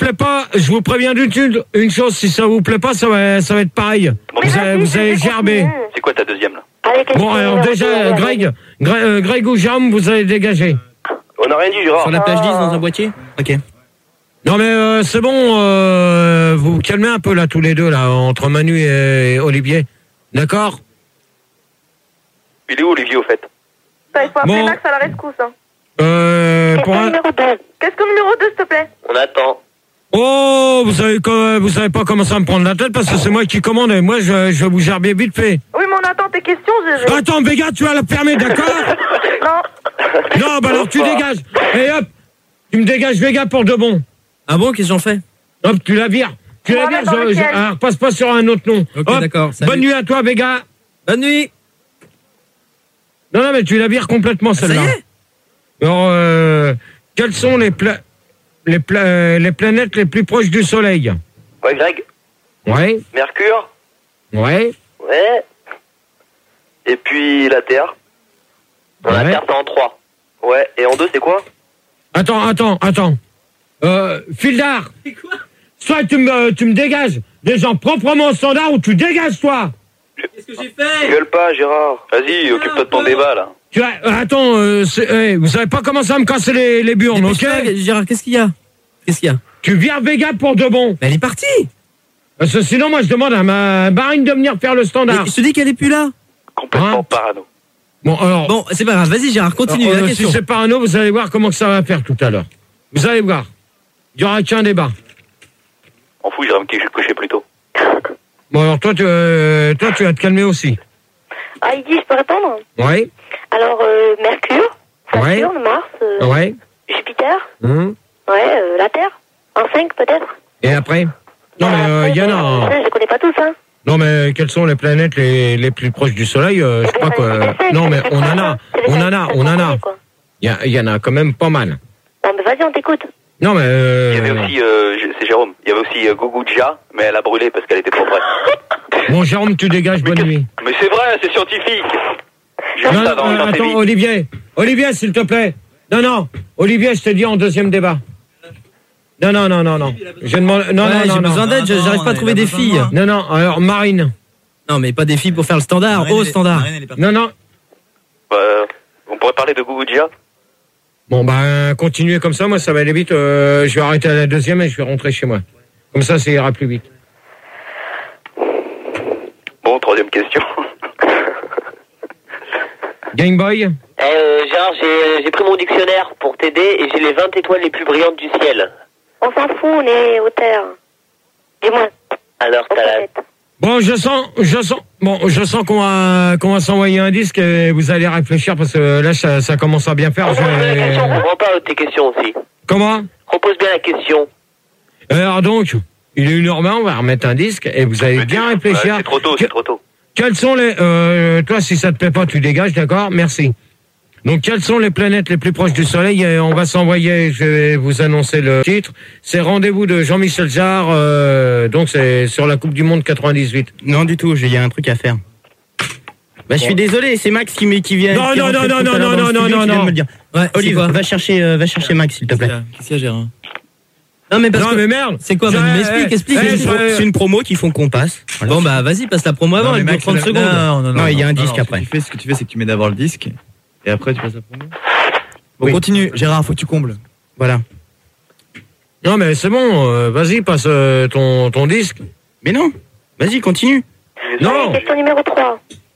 plaît pas, je vous préviens une chose, si ça vous plaît pas, ça va être pareil. Bon, vous allez gerber. C'est quoi ta deuxième là? Bon, alors déjà, Greg ou Jérôme, vous allez dégager. On n'a rien dit, Gérard. Sur la plage 10 dans un boîtier. Ok. Non mais c'est bon, vous vous calmez un peu là, tous les deux, là, entre Manu et Olivier. D'accord? Il est où, Olivier, au fait? Il faut appeler Bon. Max à la rescousse. Hein. Pour un... Question numéro 2, s'il te plaît. On attend. Oh, vous savez pas comment ça me prendre la tête parce que c'est moi qui commande et moi je vais vous gerber vite fait. Oui, mais on attend tes questions, Gégé. Attends, Vega, tu vas la fermer, d'accord? Non. Non, bah alors tu dégages. Et hop, tu me dégages Vega pour de bon. Ah bon, qu'est-ce que j'en fais? Hop, tu la vires. Tu la Voilà, vires, dans lequel alors passe pas sur un autre nom. Ok, Hop, d'accord, salut. bonne nuit à toi, Vega. Bonne nuit. Non, mais tu la vires complètement, Ça y celle-là. est? Alors, quelles sont les planètes les plus proches du Soleil? Ouais, Greg. Ouais, Mercure. ouais, Ouais. Et puis la Terre. La ouais. Terre, c'est en 3. Ouais. Et en 2, c'est quoi? Attends. Fildar. C'est quoi? Soit tu me dégages des gens proprement au standard ou tu dégages toi. Qu'est-ce que j'ai fait? Gueule pas, Gérard. Vas-y, occupe-toi de ton débat, là. Attends, vous savez pas comment ça me casser les burnes, ok? Gérard, qu'est-ce qu'il y a? Qu'est-ce qu'il y a? Tu vires Vega pour de bon. Mais elle est partie. Parce que sinon, moi, je demande à ma Marine de venir faire le standard. Mais je te dis qu'elle est plus là. Complètement Hein? parano. Bon, alors... Bon, c'est pas grave, vas-y Gérard, continue la si question. c'est parano, vous allez voir comment que ça va faire tout à l'heure. Vous allez voir. Il y aura qu'un débat. On fout, j'irai me coucher plus tôt. Bon, alors toi, tu vas te calmer aussi. Ah, il dit, je peux répondre? Ouais, Alors, Mercure, Saturne, Mars, ouais. Jupiter, Hum. la Terre, en 5 peut-être? Et après? Non, mais il y en a... hein. Je connais pas tous, hein. Non, mais quelles sont les planètes les plus proches du Soleil? Je sais pas quoi. Non, mais on en a. Il y en a quand même pas mal. Non, mais vas-y, on t'écoute. Non, mais... Il y avait aussi, c'est Jérôme, il y avait aussi Guguja, mais elle a brûlé parce qu'elle était trop près. Bon, Jérôme, tu dégages, bonne nuit. Mais c'est vrai, c'est scientifique. Juste Non, avant, dans tes attends, vies. Olivier, s'il te plaît. Non, Olivier, je te dis en deuxième débat. Non. Je demande... Non, Ouais, non, j'ai besoin d'aide, j'arrive pas à trouver des filles. Non, alors, Marine. Non, mais pas des filles pour faire le standard, au standard. Non. On pourrait parler de Guguja. Bon, ben, continuez comme ça, moi, ça va aller vite. Je vais arrêter à la deuxième et je vais rentrer chez moi. Comme ça ira plus vite. Bon, troisième question. Game Boy. Gérard, j'ai pris mon dictionnaire pour t'aider et j'ai les 20 étoiles les plus brillantes du ciel. On s'en fout, on est au terre. Dis-moi. Alors, On t'as la... s'arrête. Bon, je sens qu'on va s'envoyer un disque et vous allez réfléchir parce que là, ça commence à bien faire. Repose bien la question, comprends pas tes questions aussi. Comment? Repose bien la question. Alors donc, il est 1h20, on va remettre un disque et vous allez bien réfléchir. C'est trop tôt. Quels sont les... toi, si ça te plaît pas, tu dégages, d'accord? Merci. Donc, quelles sont les planètes les plus proches du Soleil? Et on va s'envoyer, je vais vous annoncer le titre. C'est Rendez-vous de Jean-Michel Jarre, donc c'est sur la Coupe du Monde 98. Non, du tout, il y a un truc à faire. Bah, je suis désolé, c'est Max qui vient. Non. Ouais, Olive, va chercher Max, s'il te plaît. Qu'est-ce qu'il y a, Gérard? Non, mais parce que... mais merde. C'est quoi? Explique. C'est une promo qu'il faut qu'on passe. Voilà. Bon, bah, vas-y, passe la promo avant, il dure 30 secondes. Non, il y a un disque après. Ce que tu fais, c'est que tu mets d'abord le disque, et après tu passes la promo. Bon, continue, Gérard, faut que tu combles. Voilà. Non, mais c'est bon, vas-y, passe ton disque. Mais non, vas-y, continue. Non. Question numéro 3.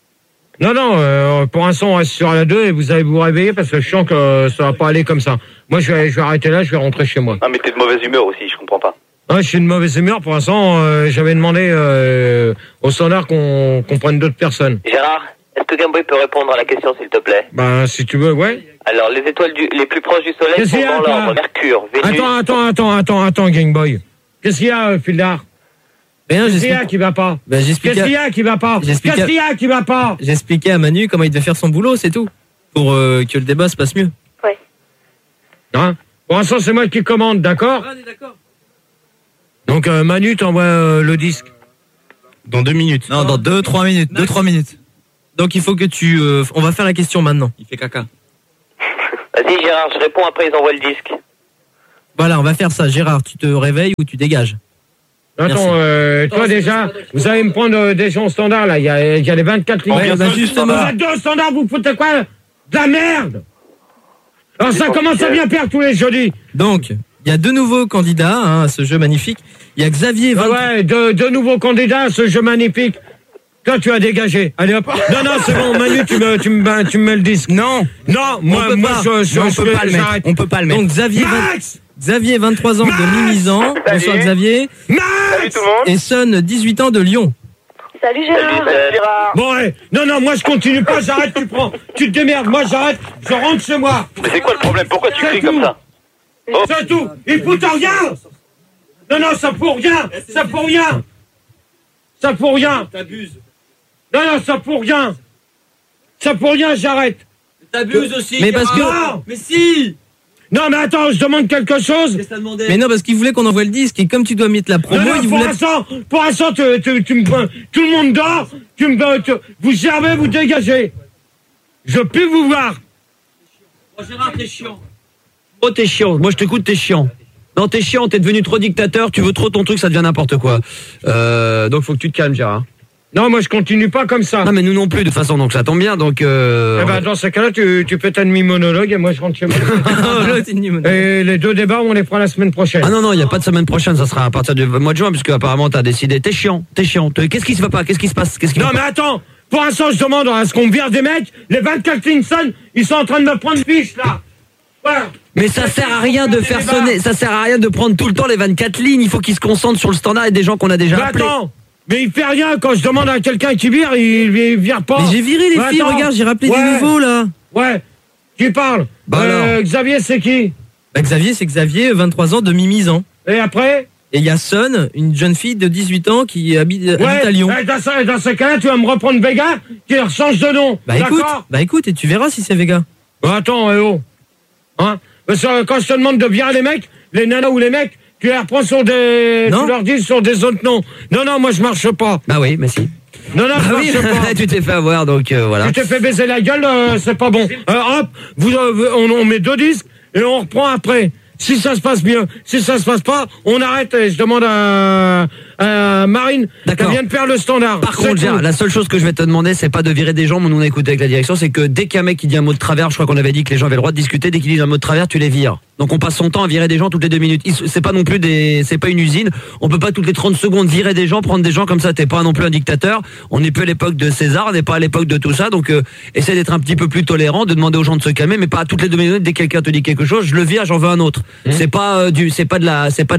Non, pour l'instant, on reste sur la 2 et vous allez vous réveiller parce que je sens que ça va pas aller comme ça. Moi, je vais arrêter là, je vais rentrer chez moi. Ah, mais t'es de mauvaise humeur aussi, je comprends pas. Ouais, je suis de mauvaise humeur. Pour l'instant, j'avais demandé au standard qu'on prenne d'autres personnes. Gérard, est-ce que Gameboy peut répondre à la question, s'il te plaît? Ben, si tu veux, ouais. Alors, les étoiles les plus proches du Soleil Qu'est-ce sont qu'il y a, dans toi l'ordre. Mercure, Vénus... Attends, Game Boy. Qu'est-ce qu'il y a, Fildar? Rien, Qu'est-ce qu'il y a qui va pas? Bah, Qu'est-ce qu'il y a qui va pas? Qu'est-ce qu'il y a qui va pas? J'expliquais à Manu comment il devait faire son boulot, c'est tout. Pour que le débat se passe mieux. Ouais. Hein? Pour l'instant, c'est moi qui commande, d'accord? Ah, d'accord. Donc, Manu t'envoie le disque. Dans 2 minutes. Non, dans 2-3 minutes. 2-3 minutes. Donc il faut que tu... on va faire la question maintenant. Il fait caca. Vas-y, Gérard, je réponds, après ils envoient le disque. Voilà, on va faire ça. Gérard, tu te réveilles ou tu dégages? Attends, toi déjà, vous allez me prendre des gens au standard là, il y a les 24 lignes. Ouais, bah, justement. Vous êtes deux au standard, vous foutez quoi? De la merde. Alors ça commence à bien perdre tous les jeudis. Donc, il y a deux nouveaux candidats à ce jeu magnifique. Il y a Xavier. Ouais, deux nouveaux candidats à ce jeu magnifique. Toi, tu as dégagé. Allez hop. Non, c'est bon, Manu, tu me mets le disque. Non, moi, on peut pas le mettre. Donc, Xavier, 23 ans de Mimizan. Bonsoir, Xavier. Max. Salut tout le monde. Et Son, 18 ans de Lyon. Salut Gérard. Bon, ouais. Non, moi, je continue pas, j'arrête, tu te démerdes. Moi, j'arrête, je rentre chez moi. Mais c'est quoi le problème? Pourquoi tu cries comme ça? C'est tout. Il fout rien. Non, ça pour rien. Ça pour rien. T'abuses. Non, ça pour rien. Ça pour rien, j'arrête. T'abuses aussi. Mais parce que. Non. Mais si. Non, mais attends, je demande quelque chose. Mais non, parce qu'il voulait qu'on envoie le disque et comme tu dois mettre la promo, il voulait. Pour l'instant, tu me tout le monde dort. Vous servez, vous dégagez. Je peux vous voir. Oh, Gérard, t'es chiant. Oh, t'es chiant. Moi, je t'écoute, t'es chiant. Non, t'es chiant, t'es devenu trop dictateur, tu veux trop ton truc, ça devient n'importe quoi. Donc, faut que tu te calmes, Gérard. Non, moi, je continue pas comme ça. Non, mais nous non plus, de toute façon, donc ça tombe bien, donc... dans ce cas-là, tu fais ta demi-monologue et moi, je rentre chez moi. Et les deux débats, on les fera la semaine prochaine. Ah non, il n'y a pas de semaine prochaine, ça sera à partir du mois de juin, puisque apparemment, t'as décidé. T'es chiant. Qu'est-ce qui se va pas? Qu'est-ce qui se passe? Non, mais attends, pour l'instant, je demande à ce qu'on vire des mecs, les 24 Clinton, ils sont en train de me prendre fiche, là. Voilà. Mais ça sert à rien de faire sonner, ça sert à rien de prendre tout le temps les 24 lignes, il faut qu'ils se concentrent sur le standard et des gens qu'on a déjà appelés. Attends, mais il fait rien, quand je demande à quelqu'un qui vire, il vire pas. Mais j'ai viré les filles, regarde, j'ai rappelé des nouveaux là. Ouais, qui parle? Xavier, c'est qui? Xavier, c'est Xavier, 23 ans, de Mimizan. Et après? Et il y a Son, une jeune fille de 18 ans qui habite à Lyon. Dans ce cas-là, tu vas me reprendre Vega, qui change de nom. Bah écoute, et tu verras si c'est Vega. Attends, Hein? Parce que quand je te demande de virer les mecs, les nanas ou les mecs, tu les reprends sur des... Non. Tu leur dis sur des autres noms. Non, moi je marche pas. Bah oui, mais si. Non, je marche pas. Tu t'es fait avoir, donc voilà. Tu t'es fait baiser la gueule, c'est pas bon. Hop, on met 2 disques et on reprend après. Si ça se passe bien, si ça se passe pas, on arrête et je demande à Marine qui vient de faire le standard. Par contre, Gérard, la seule chose que je vais te demander, c'est pas de virer des gens, mais nous on a écouté avec la direction, c'est que dès qu'un mec qui dit un mot de travers, je crois qu'on avait dit que les gens avaient le droit de discuter, dès qu'ils disent un mot de travers, tu les vires. Donc on passe son temps à virer des gens toutes les 2 minutes. C'est pas non plus c'est pas une usine. On peut pas toutes les 30 secondes virer des gens, prendre des gens comme ça. T'es pas non plus un dictateur. On n'est plus à l'époque de César, on n'est pas à l'époque de tout ça. Donc essaie d'être un petit peu plus tolérant, de demander aux gens de se calmer, mais pas à toutes les 2 minutes. Dès que quelqu'un te dit quelque chose, je le vire, j'en veux un autre. C'est pas c'est pas de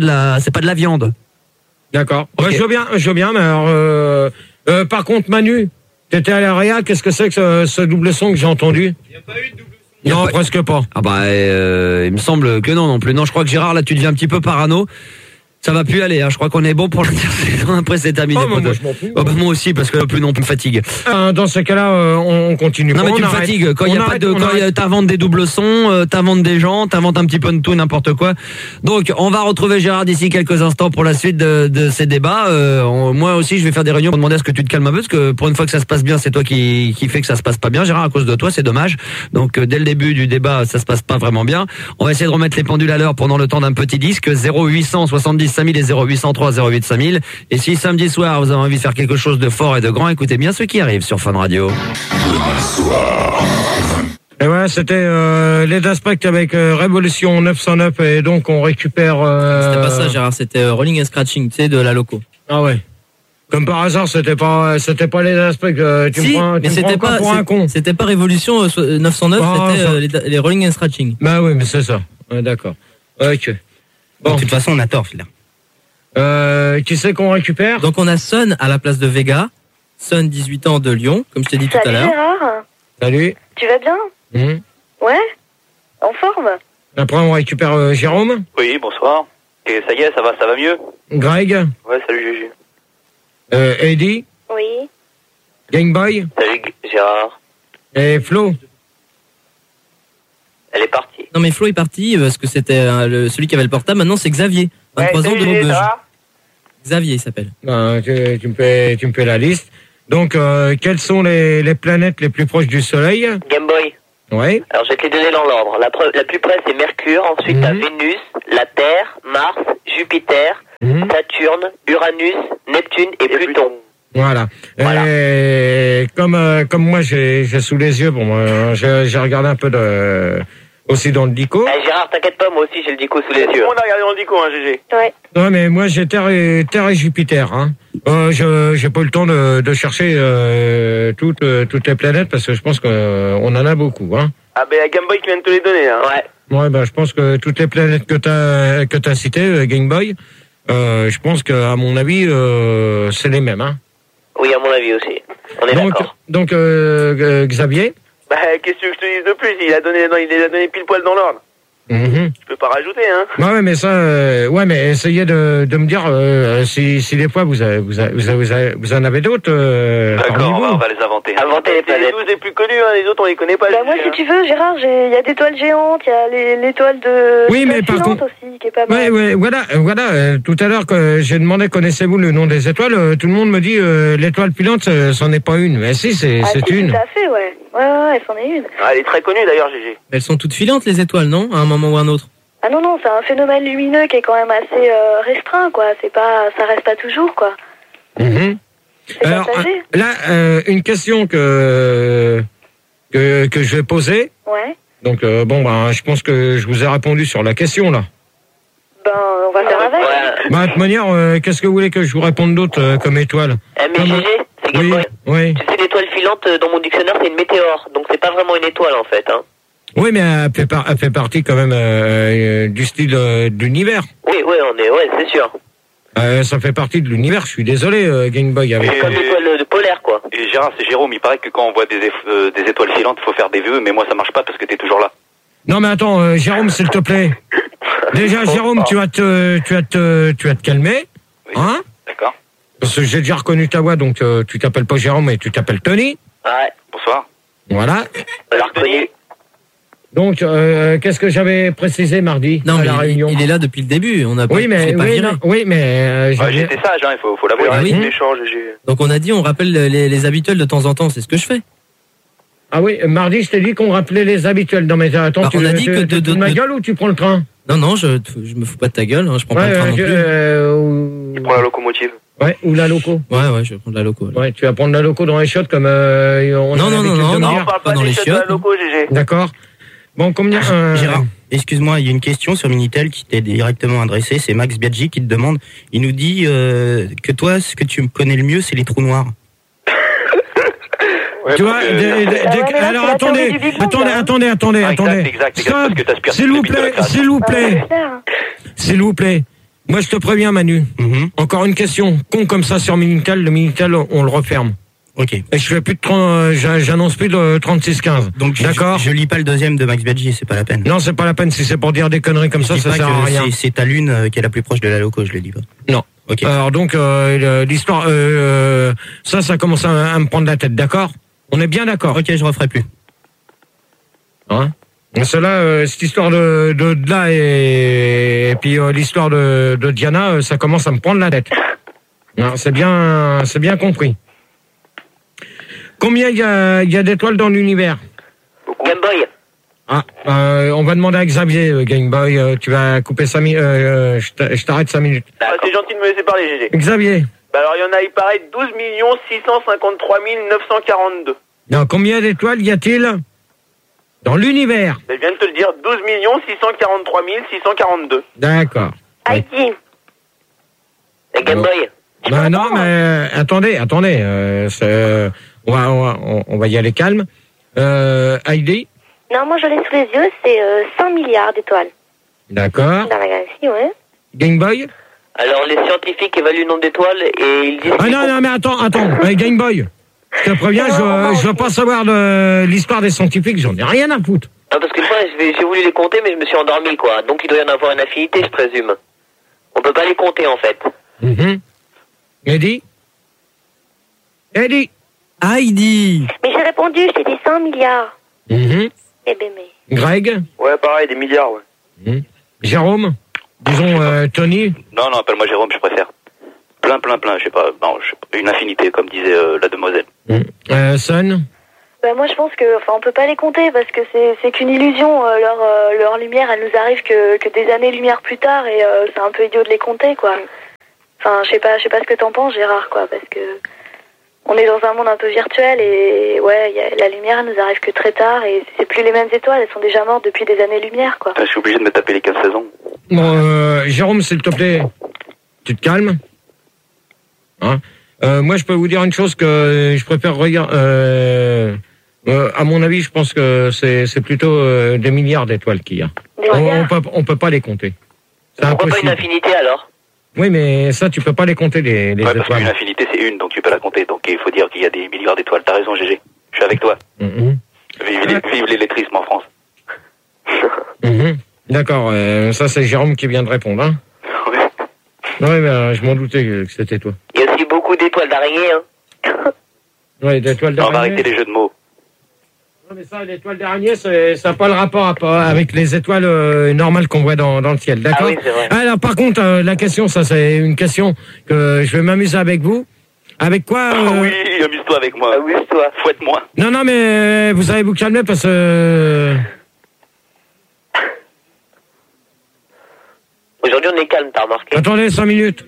la viande. D'accord. Okay. Je veux bien, mais alors par contre, Manu, t'étais à l'AREA, qu'est-ce que c'est que ce double son que j'ai entendu? Il n'y a pas eu de double son. Non, presque pas. Ah bah, il me semble que non plus. Non, je crois que Gérard, là, tu deviens un petit peu parano. Ça va plus aller, hein. Je crois qu'on est bon pour l'intersaison. Après, c'est terminé. Moi, je m'en fous. Moi aussi, parce que plus non plus me fatigue. Dans ce cas-là, on continue. Non, mais tu me fatigues. Quand il y a pas de, t'inventes des doubles sons, t'inventes des gens, t'inventes un petit peu de tout, n'importe quoi. Donc, on va retrouver Gérard d'ici quelques instants pour la suite de ces débats. Moi aussi, je vais faire des réunions pour demander à ce que tu te calmes un peu, parce que pour une fois que ça se passe bien, c'est toi qui fait que ça se passe pas bien, Gérard, à cause de toi, c'est dommage. Donc, dès le début du débat, ça se passe pas vraiment bien. On va essayer de remettre les pendules à l'heure pendant le temps d'un petit disque. 0870 5000 et 0803 08 5000. Et si samedi soir vous avez envie de faire quelque chose de fort et de grand, écoutez bien ce qui arrive sur Fun Radio. Et ouais, c'était les Daspect avec Révolution 909 et donc on récupère. C'était pas ça, Gérard, c'était Rolling and Scratching, tu sais, de la loco. Ah ouais. Comme par hasard, c'était pas les Daspect. C'était pas Révolution 909, c'était les Rolling and Scratching. Bah oui, mais c'est ça. Ouais, d'accord. Ok. Bon. De toute façon, on a tort, là. Qui c'est qu'on récupère? Donc on a Son à la place de Vega. Son, 18 ans, de Lyon, comme je t'ai dit tout à l'heure. Gérard. Salut. Tu vas bien? Ouais. En forme? Après on récupère Jérôme. Oui, bonsoir. Et ça y est, ça va mieux? Greg. Ouais, salut Juju. Eddie. Oui. Gameboy. Salut Gérard. Et Flo. Elle est partie. Non mais Flo est parti parce que c'était celui qui avait le portable. Maintenant c'est Xavier, 23 ans, de Maubeuge. Xavier il s'appelle. Tu me fais la liste. Donc quelles sont les planètes les plus proches du Soleil? Game Boy. Oui. Alors, je vais te les donner dans l'ordre. La plus près, c'est Mercure. Ensuite, t'as Vénus, la Terre, Mars, Jupiter, Saturne, Uranus, Neptune et Pluton. Voilà. Et comme moi, j'ai sous les yeux, j'ai regardé un peu aussi dans le dico. Gérard, t'inquiète pas, moi aussi, j'ai le dico sous les yeux. On a regardé dans le dico, hein, GG. Ouais. Ouais, mais moi, j'ai Terre et Jupiter, hein. J'ai pas eu le temps de chercher toutes les planètes parce que je pense qu'on en a beaucoup, hein. Ah ben, Game Boy qui vient de te les donner, hein. Ouais. Ouais, je pense que toutes les planètes que t'as citées, Game Boy, je pense que à mon avis, c'est les mêmes, hein. Oui, à mon avis aussi. On est d'accord. Donc, Xavier. Bah, qu'est-ce que je te dise de plus? Il les a donné pile poil dans l'ordre. Je peux pas rajouter, hein. Ouais, mais ça, mais essayez de me dire si des fois vous en avez d'autres. D'accord, on va les inventer. Inventer les planètes. C'est les 12 les plus connus, hein, les autres on les connaît pas. Bah moi, si tu veux, Gérard, il y a d'étoiles géantes, il y a l'étoile de... Oui, mais par contre... aussi, qui est pas mal. Ouais, voilà. Tout à l'heure que j'ai demandé connaissez-vous le nom des étoiles, tout le monde me dit l'étoile filante, c'en est pas une. Mais si, c'est une. Tout à fait, ouais. Ouais, c'en est une. Ah, elle est très connue d'ailleurs, GG. Elles sont toutes filantes les étoiles, non? À un moment ou un autre. Ah non, c'est un phénomène lumineux qui est quand même assez restreint, quoi. Ça reste pas toujours, quoi. Alors là, une question que je vais poser. Ouais. Donc je pense que je vous ai répondu sur la question là. Ben, on va faire avec. De toute manière, qu'est-ce que vous voulez que je vous réponde d'autre comme étoile? Mais GG, c'est Game Boy. Oui. Tu sais, l'étoile filante, dans mon dictionnaire, c'est une météore. Donc, c'est pas vraiment une étoile, en fait, hein. Oui, mais elle fait partie quand même du style de l'univers. Oui, c'est sûr. Ça fait partie de l'univers, je suis désolé, Game Boy. Comme l'étoile de polaire, quoi. Et Gérard, c'est Jérôme, il paraît que quand on voit des étoiles filantes, il faut faire des vœux, mais moi ça marche pas parce que t'es toujours là. Non mais attends, Jérôme, s'il te plaît. Déjà, Jérôme, tu vas te calmer, hein? D'accord. Parce que j'ai déjà reconnu ta voix, donc tu t'appelles pas Jérôme, mais tu t'appelles Tony. Ouais. Bonsoir. Voilà. Alors, reconnu. Donc, qu'est-ce que j'avais précisé mardi Non, à mais la réunion? il est là depuis le début. On a pas, Oui, mais J'étais sage, hein, il faut l'avouer. oui. L'échange, Donc on a dit on rappelle les habituels de temps en temps. C'est ce que je fais. Ah oui, mardi, je t'ai dit qu'on rappelait les habituels. Non mais attends, on a dit que tu te fous de ma gueule ou tu prends le train? Non, je me fous pas de ta gueule. Hein, je prends pas le train non plus. Il prend la locomotive. Ouais, ou la loco. Ouais, je vais prendre la loco. Ouais, tu vas prendre la loco dans les chiottes comme on Non, on parle pas dans des les chiottes chiottes. de la loco, GG. D'accord. Bon, combien Gérard, excuse-moi, il y a une question sur Minitel qui t'est directement adressée. C'est Max Biaggi qui te demande. Il nous dit que toi, ce que tu connais le mieux, c'est les trous noirs. Tu vois, alors attendez. Exact, parce que t'aspires S'il vous plaît. Moi, je te préviens, Manu. Encore une question. Con comme ça sur Minitel, le Minitel, on le referme. Ok. Et je fais plus de j'annonce plus de 3615. Donc, d'accord. Je lis pas le deuxième de Max Biaggi, c'est pas la peine. Non, c'est pas la peine. Si c'est pour dire des conneries comme ça sert à rien. C'est ta lune qui est la plus proche de la loco, je le lis pas. Non. Ok. Alors donc, l'histoire, ça commence à me prendre la tête, d'accord? On est bien d'accord. Ok, je referai plus. Hein? Cela, cette histoire de là et puis l'histoire de Diana, ça commence à me prendre la tête. Non, c'est bien compris. Combien il y a d'étoiles dans l'univers? Game Boy. Ah, on va demander à Xavier, Game Boy, tu vas couper 5 minutes, je t'arrête 5 minutes. Ah, c'est gentil de me laisser parler, GG. Xavier. Bah alors, il y en a, il paraît, 12 653 942. Non, combien d'étoiles y a-t-il dans l'univers? Je viens de te le dire, 12 643 642. D'accord. Heidi. Et Game Boy. Ben non, mais attendez, on va y aller calme. Heidi? Non, moi je l'ai sous les yeux, c'est 100 milliards d'étoiles. D'accord. Dans la galaxie, ouais. Game Boy? Alors, les scientifiques évaluent le nombre d'étoiles et ils disent... Ah non, mais attends. Game Boy. Je te préviens, je veux pas savoir l'histoire des scientifiques, j'en ai rien à foutre. Non, parce que moi, j'ai voulu les compter, mais je me suis endormi, quoi. Donc, il doit y en avoir une infinité, je présume. On peut pas les compter, en fait. Eddie? Heidi. Mais j'ai répondu, je t'ai dit 100 milliards. Eh ben, mais... Greg? Ouais, pareil, des milliards, ouais. Jérôme? Disons Tony? Non, appelle-moi Jérôme, je préfère. Plein, je sais pas, une infinité, comme disait la demoiselle. Son? Bah moi je pense que, on peut pas les compter parce que c'est qu'une illusion. Leur lumière, elle nous arrive que des années-lumière plus tard et c'est un peu idiot de les compter, quoi. Enfin, je sais pas ce que t'en penses, Gérard, quoi, parce que on est dans un monde un peu virtuel et ouais, la lumière, elle nous arrive que très tard et c'est plus les mêmes étoiles, elles sont déjà mortes depuis des années-lumière, quoi. Je suis obligé de me taper les 15 saisons. Bon, Jérôme, s'il te plaît, tu te calmes. Hein? Moi, je peux vous dire une chose que je préfère regarder. À mon avis, je pense que c'est plutôt des milliards d'étoiles qu'il y a. On peut pas les compter. C'est Pourquoi impossible. pas une infinité alors? Oui, mais ça, tu peux pas les compter, les Ouais, parce étoiles. qu'une infinité, c'est une, donc tu peux la compter. Donc il faut dire qu'il y a des milliards d'étoiles. T'as raison, GG. Je suis avec toi. Vive l'électrisme en France. D'accord, ça c'est Jérôme qui vient de répondre, hein. Oui, mais je m'en doutais que c'était toi. Il y a aussi beaucoup d'étoiles d'araignée, hein. Oui, d'étoiles d'araignée. On va arrêter les jeux de mots. Non, mais ça, l'étoile d'araignée, ça n'a pas le rapport avec les étoiles normales qu'on voit dans le ciel, d'accord? Ah oui, c'est vrai. Alors, par contre, la question, ça c'est une question que je vais m'amuser avec vous. Avec quoi Oui, amuse-toi avec moi. Amuse-toi. Fouette-moi. Non, mais vous allez vous calmer parce que... Aujourd'hui, on est calme, t'as remarqué? Attendez 5 minutes.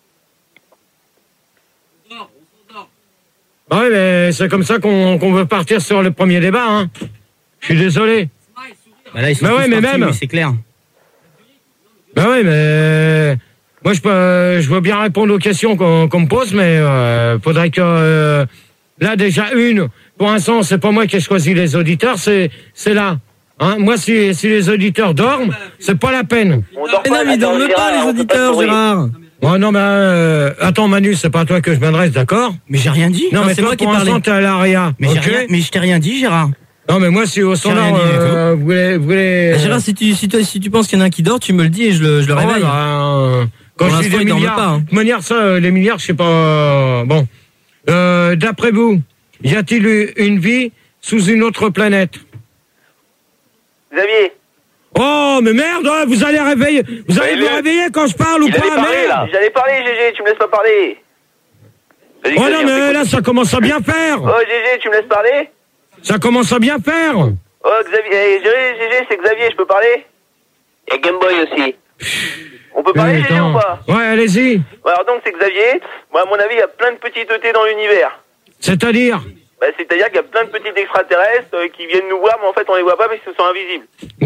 Bah oui, mais c'est comme ça qu'on veut partir sur le premier débat, hein. Je suis désolé. Bah là, ils sont Bah tous ouais, mais partis, même. oui, c'est clair. Bah oui, mais... Moi, je veux bien répondre aux questions qu'on me pose, mais faudrait que... là, déjà, pour l'instant, c'est pas moi qui ai choisi les auditeurs, c'est là. Hein, moi, si les auditeurs dorment, c'est pas la peine. Mais non, mais ils dorment pas, les auditeurs, Gérard. Oh non, mais attends, Manu, c'est pas à toi que je m'adresse, d'accord? Mais j'ai rien dit. Non, mais c'est toi, moi qui pour parlais. l'instant, t'es à l'ARIA. Mais, ok? mais je t'ai rien dit, Gérard. Non, mais moi, si au standard, vous voulez... Bah, Gérard, si tu penses qu'il y en a un qui dort, tu me le dis et je le Ah ouais, réveille. quand Pour je dis l'instant, des il dorme milliards, pas, hein. de toute manière, ça, les milliards, je sais pas... bon. D'après vous, y a-t-il eu une vie sous une autre planète? Xavier. Oh, mais merde, vous allez vous réveiller quand je parle ou Il pas, allait parler, là. J'allais parler, GG, tu me laisses pas parler. Vas-y, Oh Xavier, non, mais là, ça commence à bien faire. Oh, GG, tu me laisses parler? Ça commence à bien faire. Oh, Xavier, GG, c'est Xavier, je peux parler? Et Game Boy aussi. On peut parler, GG, ou pas? Ouais, allez-y. Alors donc, c'est Xavier. Moi, à mon avis, il y a plein de petites ET dans l'univers. C'est-à-dire? Bah, c'est-à-dire qu'il y a plein de petits extraterrestres qui viennent nous voir, mais en fait, on les voit pas parce qu'ils sont invisibles.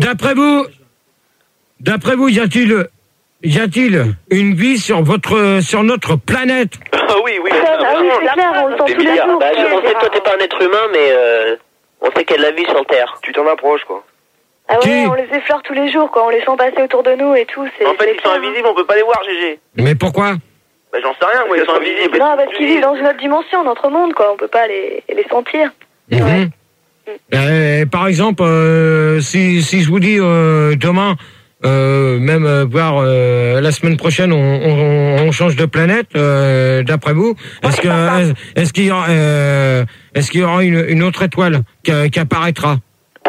D'après vous, y a-t-il une vie sur notre planète? Oui, c'est clair, on le sent tous les jours. Bah, on sait que toi, t'es pas un être humain, mais on sait qu'il y a de la vie sur Terre. Tu t'en approches, quoi. Ah ouais, on les effleure tous les jours, quoi. On les sent passer autour de nous et tout. En fait, ils sont invisibles, on peut pas les voir, GG. Mais pourquoi? Bah, j'en sais rien, moi, ils sont invisibles. Non, parce qu'ils vivent dans une autre dimension, notre monde, quoi. On peut pas les sentir. Par exemple, si je vous dis demain, même voire la semaine prochaine, on change de planète. D'après vous, est-ce qu'il y aura une autre étoile qui apparaîtra?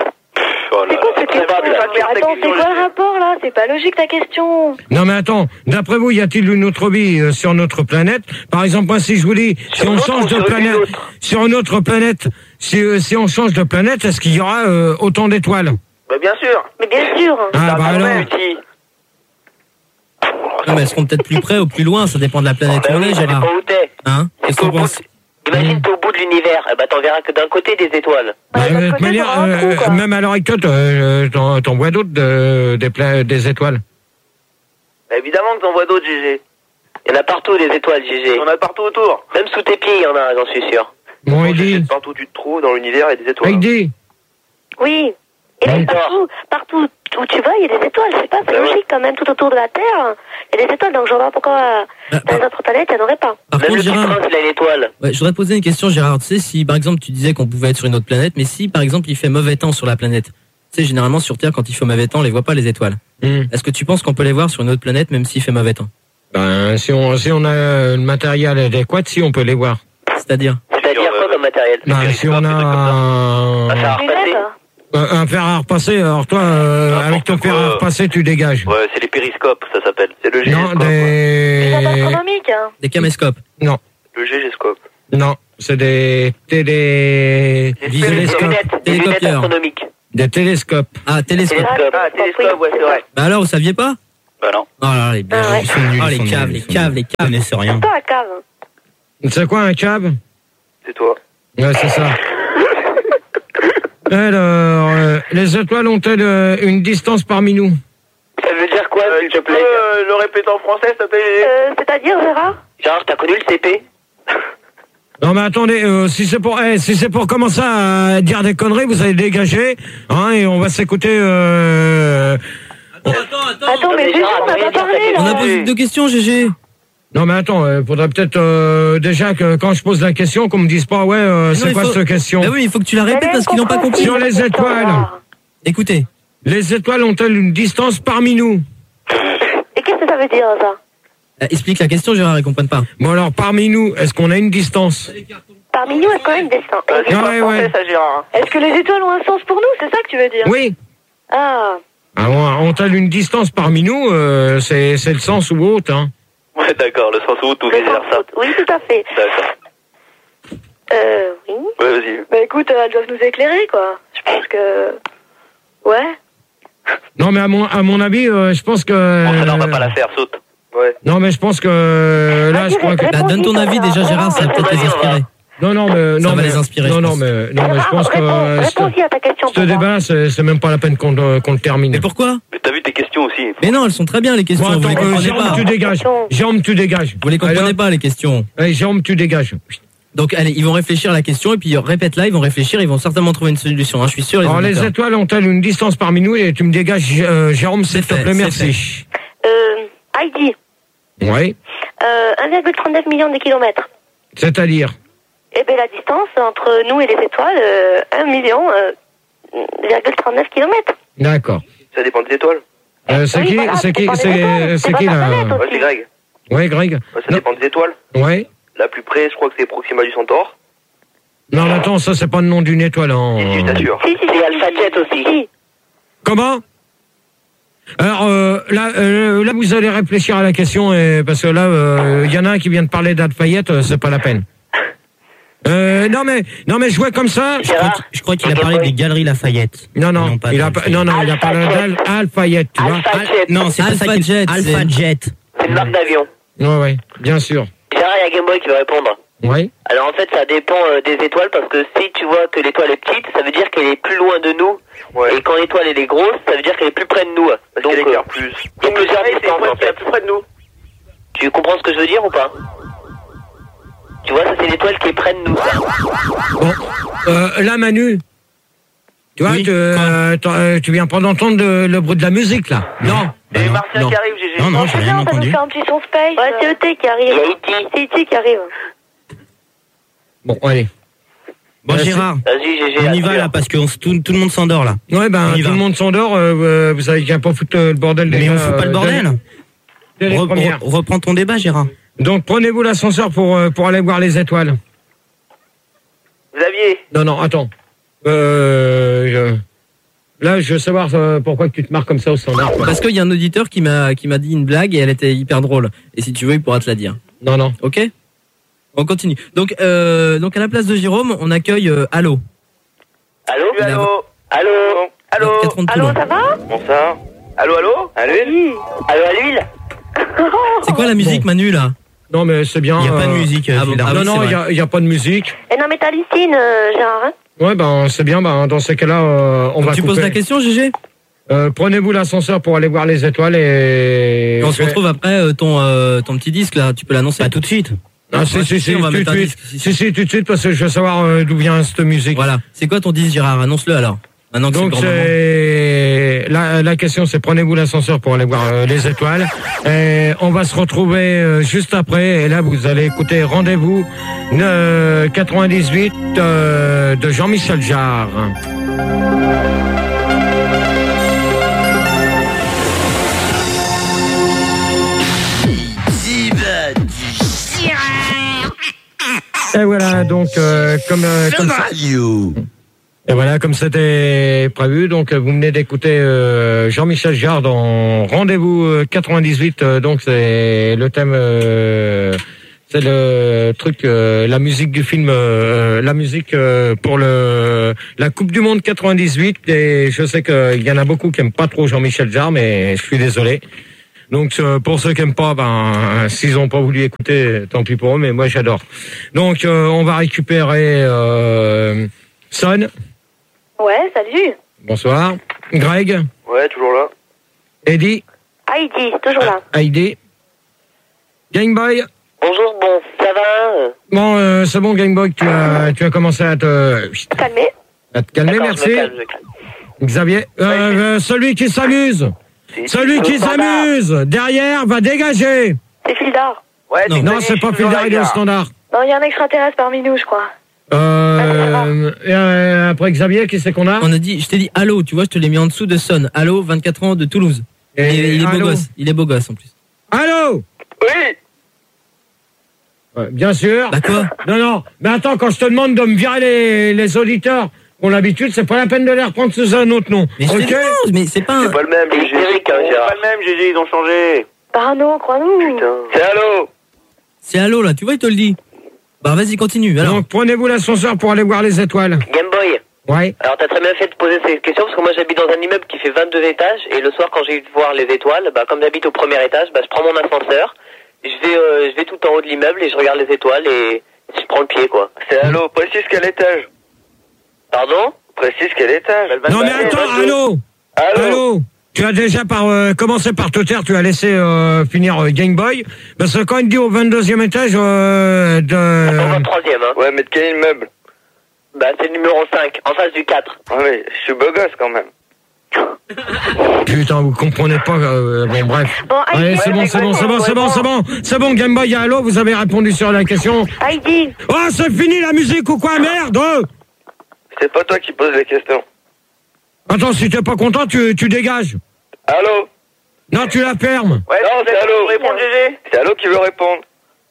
Attends, c'est quoi le rapport là? C'est pas logique ta question. Non mais attends, d'après vous, y a-t-il une autre vie sur notre planète? Par exemple, moi, si je vous dis, si on change de planète, sur une autre planète, si on change de planète, est-ce qu'il y aura autant d'étoiles? Bah bien sûr. Mais bien sûr. Ah bah alors. Non, mais elles seront peut-être plus près ou plus loin, ça dépend de la planète où on est, Gérard. Où t'es? Hein? Qu'est-ce qu'on pense? Imagine t'es au bout de l'univers, bah t'en verras que d'un côté des étoiles. De toute manière, même à l'heure actuelle, t'en vois d'autres des étoiles. Bah, évidemment que t'en vois d'autres, GG. Il y en a partout des étoiles, GG. Il y en a partout autour. Même sous tes pieds, il y en a, j'en suis sûr. Bon, Heidi. Partout où tu te trouves dans l'univers, il y a des étoiles. Heidi. Oui. Et même partout où tu vas, il y a des étoiles. Je sais pas, c'est logique quand même. Tout autour de la Terre, il y a des étoiles. Donc je vois pas pourquoi dans les autres planètes, il n'y en aurait pas. Par contre, Gérard, il a une étoile. Ouais, je voudrais poser une question, Gérard. Tu sais, si par exemple tu disais qu'on pouvait être sur une autre planète, mais si par exemple il fait mauvais temps sur la planète, tu sais, généralement sur Terre, quand il fait mauvais temps, on les voit pas les étoiles. Est-ce que tu penses qu'on peut les voir sur une autre planète même s'il fait mauvais temps? Ben, si on a le matériel adéquat, si on peut les voir. C'est-à-dire quoi comme matériel? Ben, si on a un fer à repasser, alors toi, avec ton fer à repasser, tu dégages. Ouais, c'est les périscopes, ça s'appelle. C'est le Non, gégéscope. Des astronomiques. Des caméscopes. Non. Le gégéscope. Non. C'est des Des lunettes astronomiques. Des télescopes. Ah, télescope. Télescope, ouais, c'est vrai. Bah alors, vous saviez pas? Bah non. Oh là, les biens. Ils sont nuls, Oh, ils les sont caves, nuls, les ils sont caves, nuls. les Ils caves. connaissent rien. Pas la cave. C'est quoi un cab? C'est toi. Ouais, c'est ça. Alors, les étoiles ont-elles une distance parmi nous? Ça veut dire quoi, s'il te plaît? Le répéter en français, ça peut... C'est-à-dire, Gérard? Gérard, t'as connu le CP? Non mais attendez, si c'est pour commencer à dire des conneries, vous allez dégager, hein, et on va s'écouter. Attends, mais Gégé, on n'a pas parlé, là. On a posé 2 questions, GG. Non mais attends, faudrait peut-être déjà que quand je pose la question, qu'on me dise pas c'est quoi cette question. Bah oui, il faut que tu la répètes parce qu'ils n'ont pas compris. Sur les étoiles. Écoutez. Les étoiles ont-elles une distance parmi nous? Et qu'est-ce que ça veut dire, ça? Explique la question, Gérard, ils comprennent pas. Bon alors parmi nous, est-ce qu'on a une distance? Parmi nous, est-ce qu'on a une distance? Ouais. ça, Gérard. Est-ce que les étoiles ont un sens pour nous? C'est ça que tu veux dire? Oui. Ah. Alors, ont-elles une distance parmi nous? C'est le sens ou autre, hein. Ouais, d'accord, le sens où tout vice versa. Oui, tout à fait. D'accord. Oui. Ouais, vas-y. Bah écoute, elles doivent nous éclairer, quoi. Je pense que... Ouais. Non mais à mon avis, je pense que. Bon, ça, on va pas la faire, saute. Ouais. Non mais je pense que là, je crois que. Bah, donne ton avis déjà, Gérard, ça va peut-être les inspirer. Non, mais Ça va les inspirer. Non, mais je pense que Réponds aussi à ta question. ce débat, c'est même pas la peine qu'on le termine. Mais pourquoi? Mais t'as vu tes questions aussi. Mais non, elles sont très bien les questions. Bon, Vous les attends, comprenez Jérôme, pas. tu dégages. Jérôme, tu dégages. Vous les comprenez pas les questions. Allez, Jérôme, tu dégages. Donc allez, ils vont réfléchir à la question et puis répète-la, ils vont réfléchir, ils vont certainement trouver une solution. Hein, je suis sûr. Alors les auditeurs. étoiles ont-elles une distance parmi nous et tu me dégages, Jérôme, s'il te plaît, merci. Heidi. Oui. 1,39 million de kilomètres. C'est-à-dire? Eh bien, la distance entre nous et les étoiles, 1 million, 0,39 kilomètres. D'accord. Ça dépend des étoiles. C'est qui là? Ouais, c'est Greg. Oui, Greg. Ouais, ça dépend des étoiles. Oui. La plus près, je crois que c'est Proxima du Centaure. Non, mais attends, ça c'est pas le nom d'une étoile. Hein. Si, je t'assure. C'est Alpha Jet aussi. Comment? Alors là, vous allez réfléchir à la question parce que là, il y en a un qui vient de parler d'Alfayette, c'est pas la peine. Non mais je jouais comme ça. Je crois qu'il a parlé des Galeries Lafayette. Non, il a parlé d'Alfayette, tu vois. Non, c'est pas ça qu'il Jet. Alpha Jet. C'est une marque d'avion. Ouais, bien sûr. Gérard, il y a Gameboy qui veut répondre. Oui. Alors en fait, ça dépend des étoiles parce que si tu vois que l'étoile est petite, ça veut dire qu'elle est plus loin de nous. Ouais. Et quand l'étoile elle est grosse, ça veut dire qu'elle est plus près de nous. Parce donc qu'elle éclaire plus. Il y a plusieurs distances en fait. Plus près de nous. Tu comprends ce que je veux dire ou pas? Tu vois, ça c'est l'étoile qui est près de nous. Ça. Bon, là Manu, tu vois, Oui, tu viens pas d'entendre le bruit de la musique là. Non. Et Martien qui arrive, GG. Non, j'ai rien Ça nous entendu. fait un petit son space. Ouais, c'est E.T. qui arrive. C'est E.T. qui arrive. Bon, allez. Bon, Gérard, Vas-y, GG. on y va là parce que tout le monde s'endort là. Ouais, ben On y tout va. le monde s'endort. Vous savez qu'il n'y a pas foutre le bordel. Mais déjà, on fout pas le bordel. dès les premières. Reprends ton débat, Gérard. Donc prenez-vous l'ascenseur pour aller voir les étoiles. Xavier. Non, attends. Là, je veux savoir pourquoi tu te marres comme ça au standard. quoi. Parce qu'il y a un auditeur qui m'a dit une blague et elle était hyper drôle. Et si tu veux, il pourra te la dire. Non. Ok? On continue. Donc à la place de Jérôme, on accueille Allo. Allô? Allô. Allô? Catherine de Allô, Toulon. ça va? Bon ça. Allô. Allô à l'huile? C'est quoi la musique, Manu, là? Non, mais c'est bien. Il n'y a pas de musique. ah bon, Phil. ah oui, Non, c'est il vrai. y a pas de musique. Eh non, mais t'hallucines, Gérard, hein? Ouais, ben c'est bien. Ben dans ces cas-là, on va Tu couper. poses la question, GG? Prenez-vous l'ascenseur pour aller voir les étoiles et. Et on se retrouve après ton petit disque, là. Tu peux l'annoncer. Pas tout de suite. Ah, si, on va tout de mettre un suite. disque. Si, tout de suite, parce que je veux savoir d'où vient cette musique. Voilà. C'est quoi ton disque, Gérard? Annonce-le alors. Maintenant que Donc c'est le grand moment. c'est la question, c'est prenez-vous l'ascenseur pour aller voir les étoiles. Et on va se retrouver juste après. Et là, vous allez écouter Rendez-vous 98 de Jean-Michel Jarre. Et voilà, donc comme ça. Et voilà, comme c'était prévu, donc vous venez d'écouter Jean-Michel Jarre dans Rendez-vous 98, donc c'est le thème C'est le truc, la musique du film, la musique pour la Coupe du Monde 98. Et je sais qu'il y en a beaucoup qui aiment pas trop Jean-Michel Jarre, mais je suis désolé. Donc pour ceux qui aiment pas, s'ils ont pas voulu écouter, tant pis pour eux. Mais moi j'adore. Donc on va récupérer Son. Ouais, salut. Bonsoir. Greg. Ouais, toujours là. Eddie. Heidi, toujours là. Heidi. Gameboy. Bonjour, bon, ça va Bon, c'est bon, Gameboy, tu as commencé à te Calmer. D'accord, merci. je me calme. Xavier, celui qui s'amuse. Celui qui s'amuse, derrière, va dégager. C'est Fildar. Ouais, Non, c'est pas Fildar, il est au standard. Non, il y a un extraterrestre parmi nous, je crois. Après Xavier, qui c'est qu'on a? On a dit, je t'ai dit allô, tu vois, je te l'ai mis en dessous de Son. Allô, 24 ans de Toulouse. Il est beau gosse. Il est beau gosse en plus. Allô? Oui. Ouais, bien sûr. Bah quoi? Non, mais attends, quand je te demande de me virer les auditeurs, pour l'habitude, c'est pas la peine de les reprendre sous un autre nom. Mais ok? mais c'est pas un... C'est pas le même, GG. C'est pas le même, GG, ils ont changé. Parano, crois-nous. Putain. C'est allô. C'est allô là, tu vois, il te le dit. Bah vas-y, continue. Alors. Donc prenez-vous l'ascenseur pour aller voir les étoiles. Gameboy. Ouais. Alors t'as très bien fait de poser ces questions parce que moi j'habite dans un immeuble qui fait 22 étages et le soir quand j'ai eu de voir les étoiles, comme j'habite au premier étage, je prends mon ascenseur, je vais tout en haut de l'immeuble et je regarde les étoiles et je prends le pied quoi. C'est allô, précise quel étage. Pardon? Précise quel étage. Non mais attends, allô. Tu as déjà commencé par te taire, tu as laissé finir Gameboy. Parce que quand il dit au 22e étage Au 23e, hein. Ouais, mais de quel immeuble? C'est le numéro 5, en face du 4. Ouais, je suis beau gosse quand même. Putain, vous comprenez pas. Bon, bref. Bon, Allez, Heidi, c'est bon, Gameboy, allô, vous avez répondu sur la question. Heidi. Oh, c'est fini la musique ou quoi, merde? C'est pas toi qui poses les questions. Attends, si t'es pas content, tu dégages. Allô? Non, tu la fermes. Ouais, non, c'est allô. Répondre, GG. C'est allô qui veut répondre.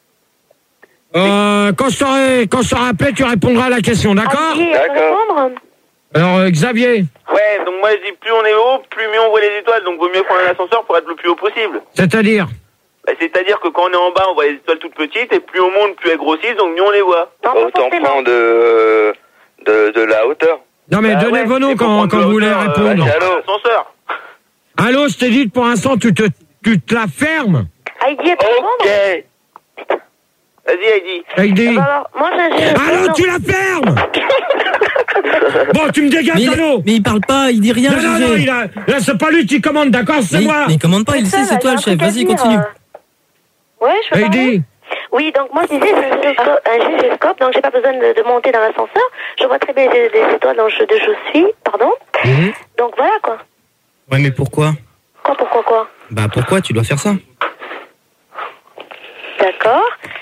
Quand je t'aurai appelé, tu répondras à la question, d'accord? Heidi, D'accord. Alors, Xavier. Ouais, donc moi je dis plus on est haut, plus mieux on voit les étoiles, donc vaut mieux prendre un ascenseur pour être le plus haut possible. C'est-à-dire? C'est-à-dire que quand on est en bas, on voit les étoiles toutes petites, et plus on monte, plus elles grossissent, donc mieux on les voit. Autant prendre de la hauteur. Non mais donnez vos noms quand vous voulez répondre. Allô, ascenseur. Allô, je t'ai dit pour l'instant, tu te la fermes. Heidi, elle peut répondre? Vas-y, Heidi. Alors, moi j'ai... Allô, tu la fermes. Bon, tu me dégages, allô. Mais il parle pas, il dit rien. Non, là, c'est pas lui qui commande, d'accord, c'est moi. Mais il commande pas, il sait, c'est toi le chef. Vas-y, continue. Ouais, je peux parler. Heidi. Oui, donc moi je disais, un gyroscope, donc j'ai pas besoin de monter dans l'ascenseur. Je vois très bien les étoiles où je suis, pardon. Donc voilà quoi. Ouais, mais pourquoi? Pourquoi? Bah pourquoi tu dois faire ça? D'accord.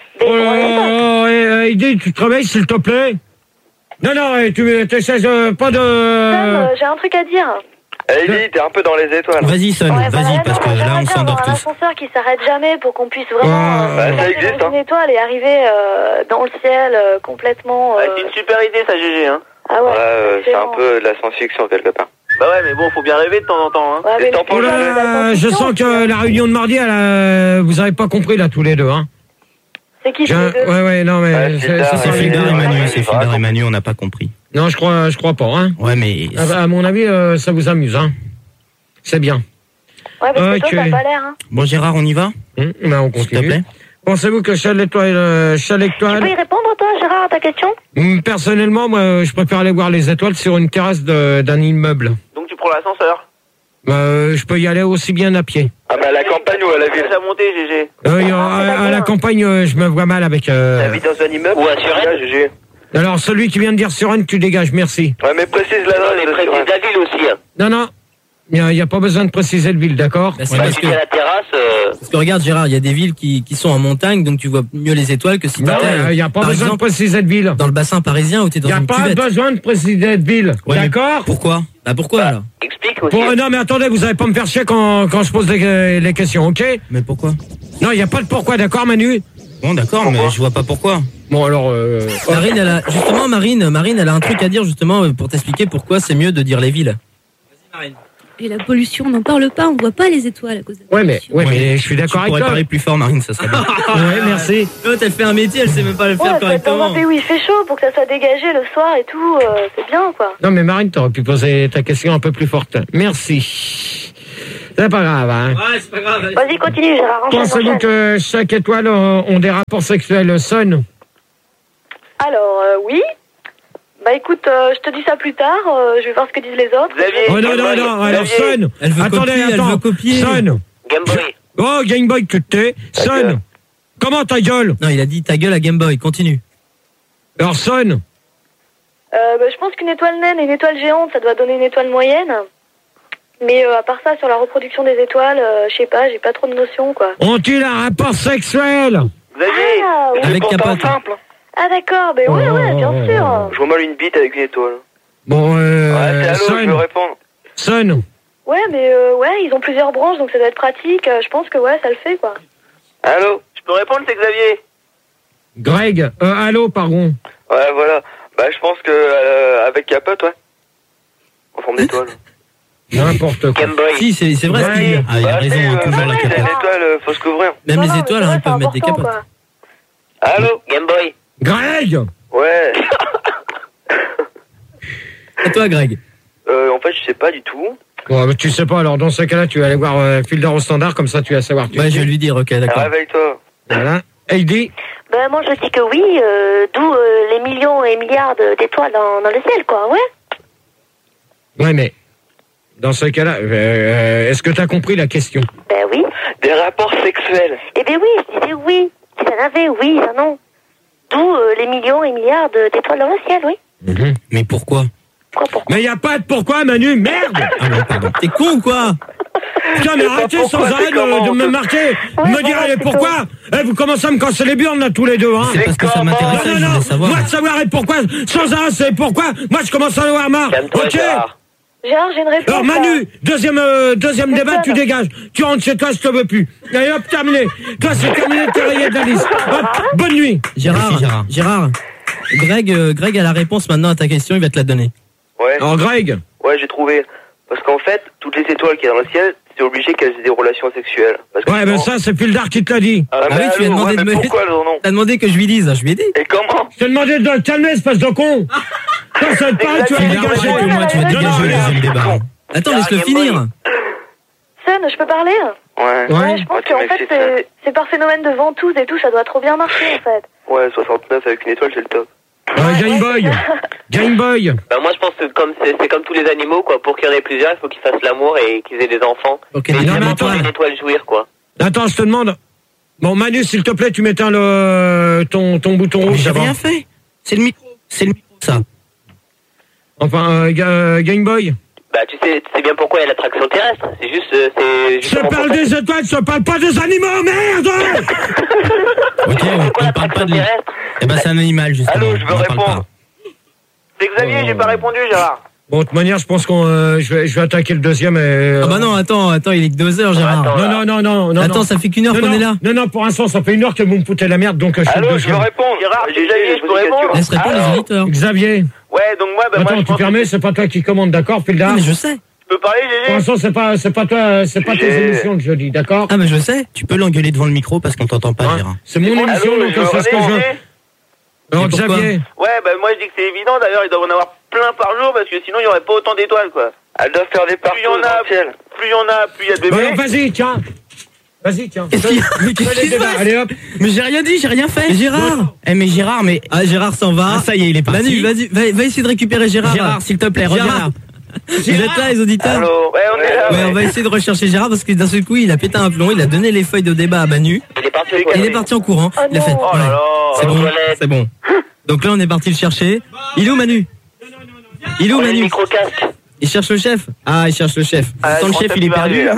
Heidi, tu te réveilles s'il te plaît. Non, tu t'essaies pas de... Sam, j'ai un truc à dire. Heidi, t'es un peu dans les étoiles. Vas-y, Son, vas-y, parce que là on s'endort un tous. ascenseur qui s'arrête jamais pour qu'on puisse vraiment ça existe, dans une étoile et arriver dans le ciel complètement... C'est une super idée ça, GG, hein. Ah ouais, c'est un peu de la science-fiction quelque part. Bah ouais, mais bon, faut bien rêver de temps en temps, hein. Ouais, mais Oh là, je sens que la réunion de mardi, vous avez pas compris là tous les deux, hein. C'est qui les deux? Ouais, non mais... C'est Fildar et Manu, c'est Fildar et Manu, on n'a pas compris. Non, je crois pas, hein. Ouais, mais... À mon avis, ça vous amuse, hein. C'est bien. Ouais, parce que toi, t'as pas l'air, hein. Bon, Gérard, on y va? On continue. S'il te plaît. Pensez-vous que Charles Étoile... Tu peux y répondre, toi, Gérard, à ta question? Personnellement, moi, je préfère aller voir les étoiles sur une terrasse d'un immeuble. Donc tu prends l'ascenseur? Je peux y aller aussi bien à pied. Ah bah à la campagne ou à la ville? Ça monter, GG. À la campagne, je me vois mal avec... T'habites dans un immeuble? Ou à Suresnes? GG. Alors, celui qui vient de dire Suresnes, tu dégages, merci. Ouais, mais précise l'adresse. Les précises la ville aussi, hein. Non. Il n'y a pas besoin de préciser le ville, d'accord? Bah, c'est parce que... à la terrasse... Parce que regarde, Gérard, il y a des villes qui sont en montagne, donc tu vois mieux les étoiles que si t'étais... Il n'y a pas besoin de préciser de ville. Dans le bassin parisien où t'es dans une cuvette. Il n'y a pas besoin de préciser de ville, d'accord? Pourquoi? Pourquoi alors? Explique aussi. Non, mais attendez, vous n'allez pas me faire chier quand je pose les questions, ok? Mais pourquoi? Non, il n'y a pas de pourquoi, d'accord, Manu? Bon, d'accord, mais je vois pas pourquoi. Bon, alors... Marine, Marine, elle a un truc à dire justement pour t'expliquer pourquoi c'est mieux de dire les villes. Vas-y, Marine. Et la pollution, on n'en parle pas, on voit pas les étoiles à cause de la pollution. Mais je suis d'accord avec toi. Tu pourrais parler plus fort, Marine, ça serait bien. Ouais, merci. L'autre, elle fait un métier, elle sait même pas le faire correctement. Dans un pays où il fait chaud, pour que ça soit dégagé le soir et tout, c'est bien, quoi. Non, mais Marine, t'aurais pu poser ta question un peu plus forte. Merci. C'est pas grave, hein. Ouais, c'est pas grave. Vas-y, continue, Gérard. Pensez-vous que chaque étoile ont des rapports sexuels Sun? Alors, oui. Bah écoute, je te dis ça plus tard, je vais voir ce que disent les autres. Oh non, alors Sun. Elle veut copier. Sun. Game Boy. Oh, Game Boy, tu te tais. Sun. Comment ta gueule? Non, il a dit ta gueule à Game Boy, continue. Alors Sun. Bah, je pense qu'une étoile naine et une étoile géante, ça doit donner une étoile moyenne. Mais à part ça, sur la reproduction des étoiles, je sais pas, j'ai pas trop de notions, quoi. Ont-ils un rapport sexuel? Xavier, oui. Avec Capote. simple. Ah d'accord, ben ouais, bien sûr. Je vois mal une bite avec une étoile. Bon, Ouais, c'est allô, je Sun. veux répondre. Sun. Ouais, mais ouais, ils ont plusieurs branches, donc ça doit être pratique. Je pense que ouais, ça le fait, quoi. Allô, je peux répondre, c'est Xavier. Greg. Allô, pardon. Ouais, voilà. Bah, je pense que avec Capote, ouais. En forme d'étoile. N'importe quoi. Game Boy. Si, c'est vrai ce qu'il dit. Ah, il a raison, hein, toujours la C'est une capote. étoile, faut se couvrir. Même les Non, étoiles, mais hein, c'est elles peuvent mettre des important, capotes. quoi. Allô. Game Boy. Greg. Ouais. À toi, Greg. En fait, je sais pas du tout. Bon, tu sais pas, alors dans ce cas-là, tu vas aller voir Fielder au standard, comme ça tu vas savoir. Ouais, je vais lui dire, ok, d'accord. Réveille-toi. Voilà. Heidi. Ben moi, je dis que oui, d'où les millions et milliards d'étoiles dans le ciel, quoi, ouais. Ouais, mais dans ce cas-là, est-ce que tu as compris la question? Ben oui. Des rapports sexuels. Eh ben oui, je disais oui. Si ça en avait, oui, ça non. D'où les millions et milliards d'étoiles dans le ciel, oui. Mais pourquoi? Pourquoi? Mais y a pas de pourquoi, Manu, merde! Ah non, pardon. T'es con ou quoi? Putain, mais arrêtez sans arrêt de me marquer, de me dire allez, pourquoi? Vous commencez à me casser les burnes là tous les deux, hein? C'est parce que ça m'intéressait, je voulais savoir. Moi de savoir et pourquoi, sans arrêt c'est pourquoi, moi je commence à en avoir marre, Calme-toi, ok? Gérard. Gérard, j'ai une réponse. Alors Manu, deuxième débat, tu dégages, tu rentres chez toi, je te veux plus. Allez hop, terminé. Toi c'est terminé, t'es rayé de la liste. Hop, bonne nuit. Gérard. Greg a la réponse maintenant à ta question, il va te la donner. Ouais. Alors Greg. Ouais, j'ai trouvé. Parce qu'en fait, toutes les étoiles qu'il y a dans le ciel, c'est obligé qu'elles aient des relations sexuelles. Parce que Ouais, sinon- ben ça c'est Fildar qui te l'a dit. Ah, oui, tu lui as demandé de me... pourquoi non? T'as demandé que je lui dise, je lui ai dit. Et comment? Je t'ai demandé de te calmer, espèce de con. Toi, ça te parle, tu vas Fildar, dégager. arrête, moi, tu vas dégager le deuxième débat. Attends, laisse-le finir. Sun, je peux parler? Ouais. Ouais, je pense tu qu'en m'excites, fait, c'est par phénomène de ventouse et tout, ça doit trop bien marcher, en fait. Ouais, 69 avec une étoile, c'est le top. Game Boy. Game Boy. Bah moi je pense que c'est comme tous les animaux quoi, pour qu'il y en ait plusieurs, il faut qu'ils fassent l'amour et qu'ils aient des enfants. Ok, et non, ils mais aiment attends. une étoile jouir quoi. Attends, je te demande. Bon, Manu, s'il te plaît, tu m'éteins ton bouton rouge. J'ai d'abord. rien fait. C'est le micro, ça. Enfin, Game Boy. Bah tu sais bien pourquoi il y a l'attraction terrestre. C'est juste Je justement parle pour ça. des étoiles, je parle pas des animaux, merde. Ok, on parle pas de lui. Eh ben, c'est un animal, justement. Allô, je veux On en parle répondre. pas. C'est Xavier, j'ai pas répondu, Gérard. Bon, de toute manière, je pense qu'on, je vais attaquer le deuxième. Ah bah non, attends, il est que 2 heures, Gérard. Attends, Non. Attends, ça fait qu'une heure qu'on est là. Non, pour l'instant, ça fait 1 heure que vous me foutez la merde, donc je suis le Allô, je veux deuxième. répondre. Gérard, J'ai Xavier, je peux répondre. Laisse répondre les auditeurs. Xavier. Ouais, donc moi, bah, moi, Attends, je tu pense permets, que c'est pas toi qui commande, d'accord, Fildar? Ah, mais je sais. tu peux parler, Pour Gégé. l'instant, c'est pas toi, c'est pas tes J'ai- émissions que je dis, d'accord? Ah, mais je sais. Tu peux l'engueuler devant le micro parce qu'on t'entend pas, Hein, Gérard. c'est mon émission, Allô, donc je veux c'est ce que je veux. répondre. Alors, Et pourquoi Xavier. Ouais, bah moi je dis que c'est évident, d'ailleurs ils doivent en avoir plein par jour parce que sinon il y aurait pas autant d'étoiles quoi. Elles doivent faire des partout dans le ciel. Plus il y en a, plus il y a de Bah, bébés. alors, vas-y, tiens. Vas-y, tiens. Qu'est-ce qui se passe? Allez, hop. Mais j'ai rien dit, j'ai rien fait. Gérard. Mais Gérard, mais. Ah, Gérard s'en va. Ah, ça y est, il est parti. Manu, vas-y, va essayer de récupérer Gérard. Gérard, s'il te plaît, reviens là. Vous êtes là, les auditeurs? Allô, ouais, on est là. Ouais, on va essayer de rechercher Gérard parce que d'un seul coup, il a pété un plomb, il a donné les feuilles de débat à Manu. Il est parti. Il est parti en courant. Oh Il a fait. non. Oh là Ouais. là. C'est bon, toilette. c'est bon. Donc là, on est parti le chercher. Il est où, Manu? Il est où, On a le Manu? micro-casque. Il cherche le chef. Ah, il cherche le chef. Ah, Pourtant, le je chef, pense il est que perdu, tu vas hein,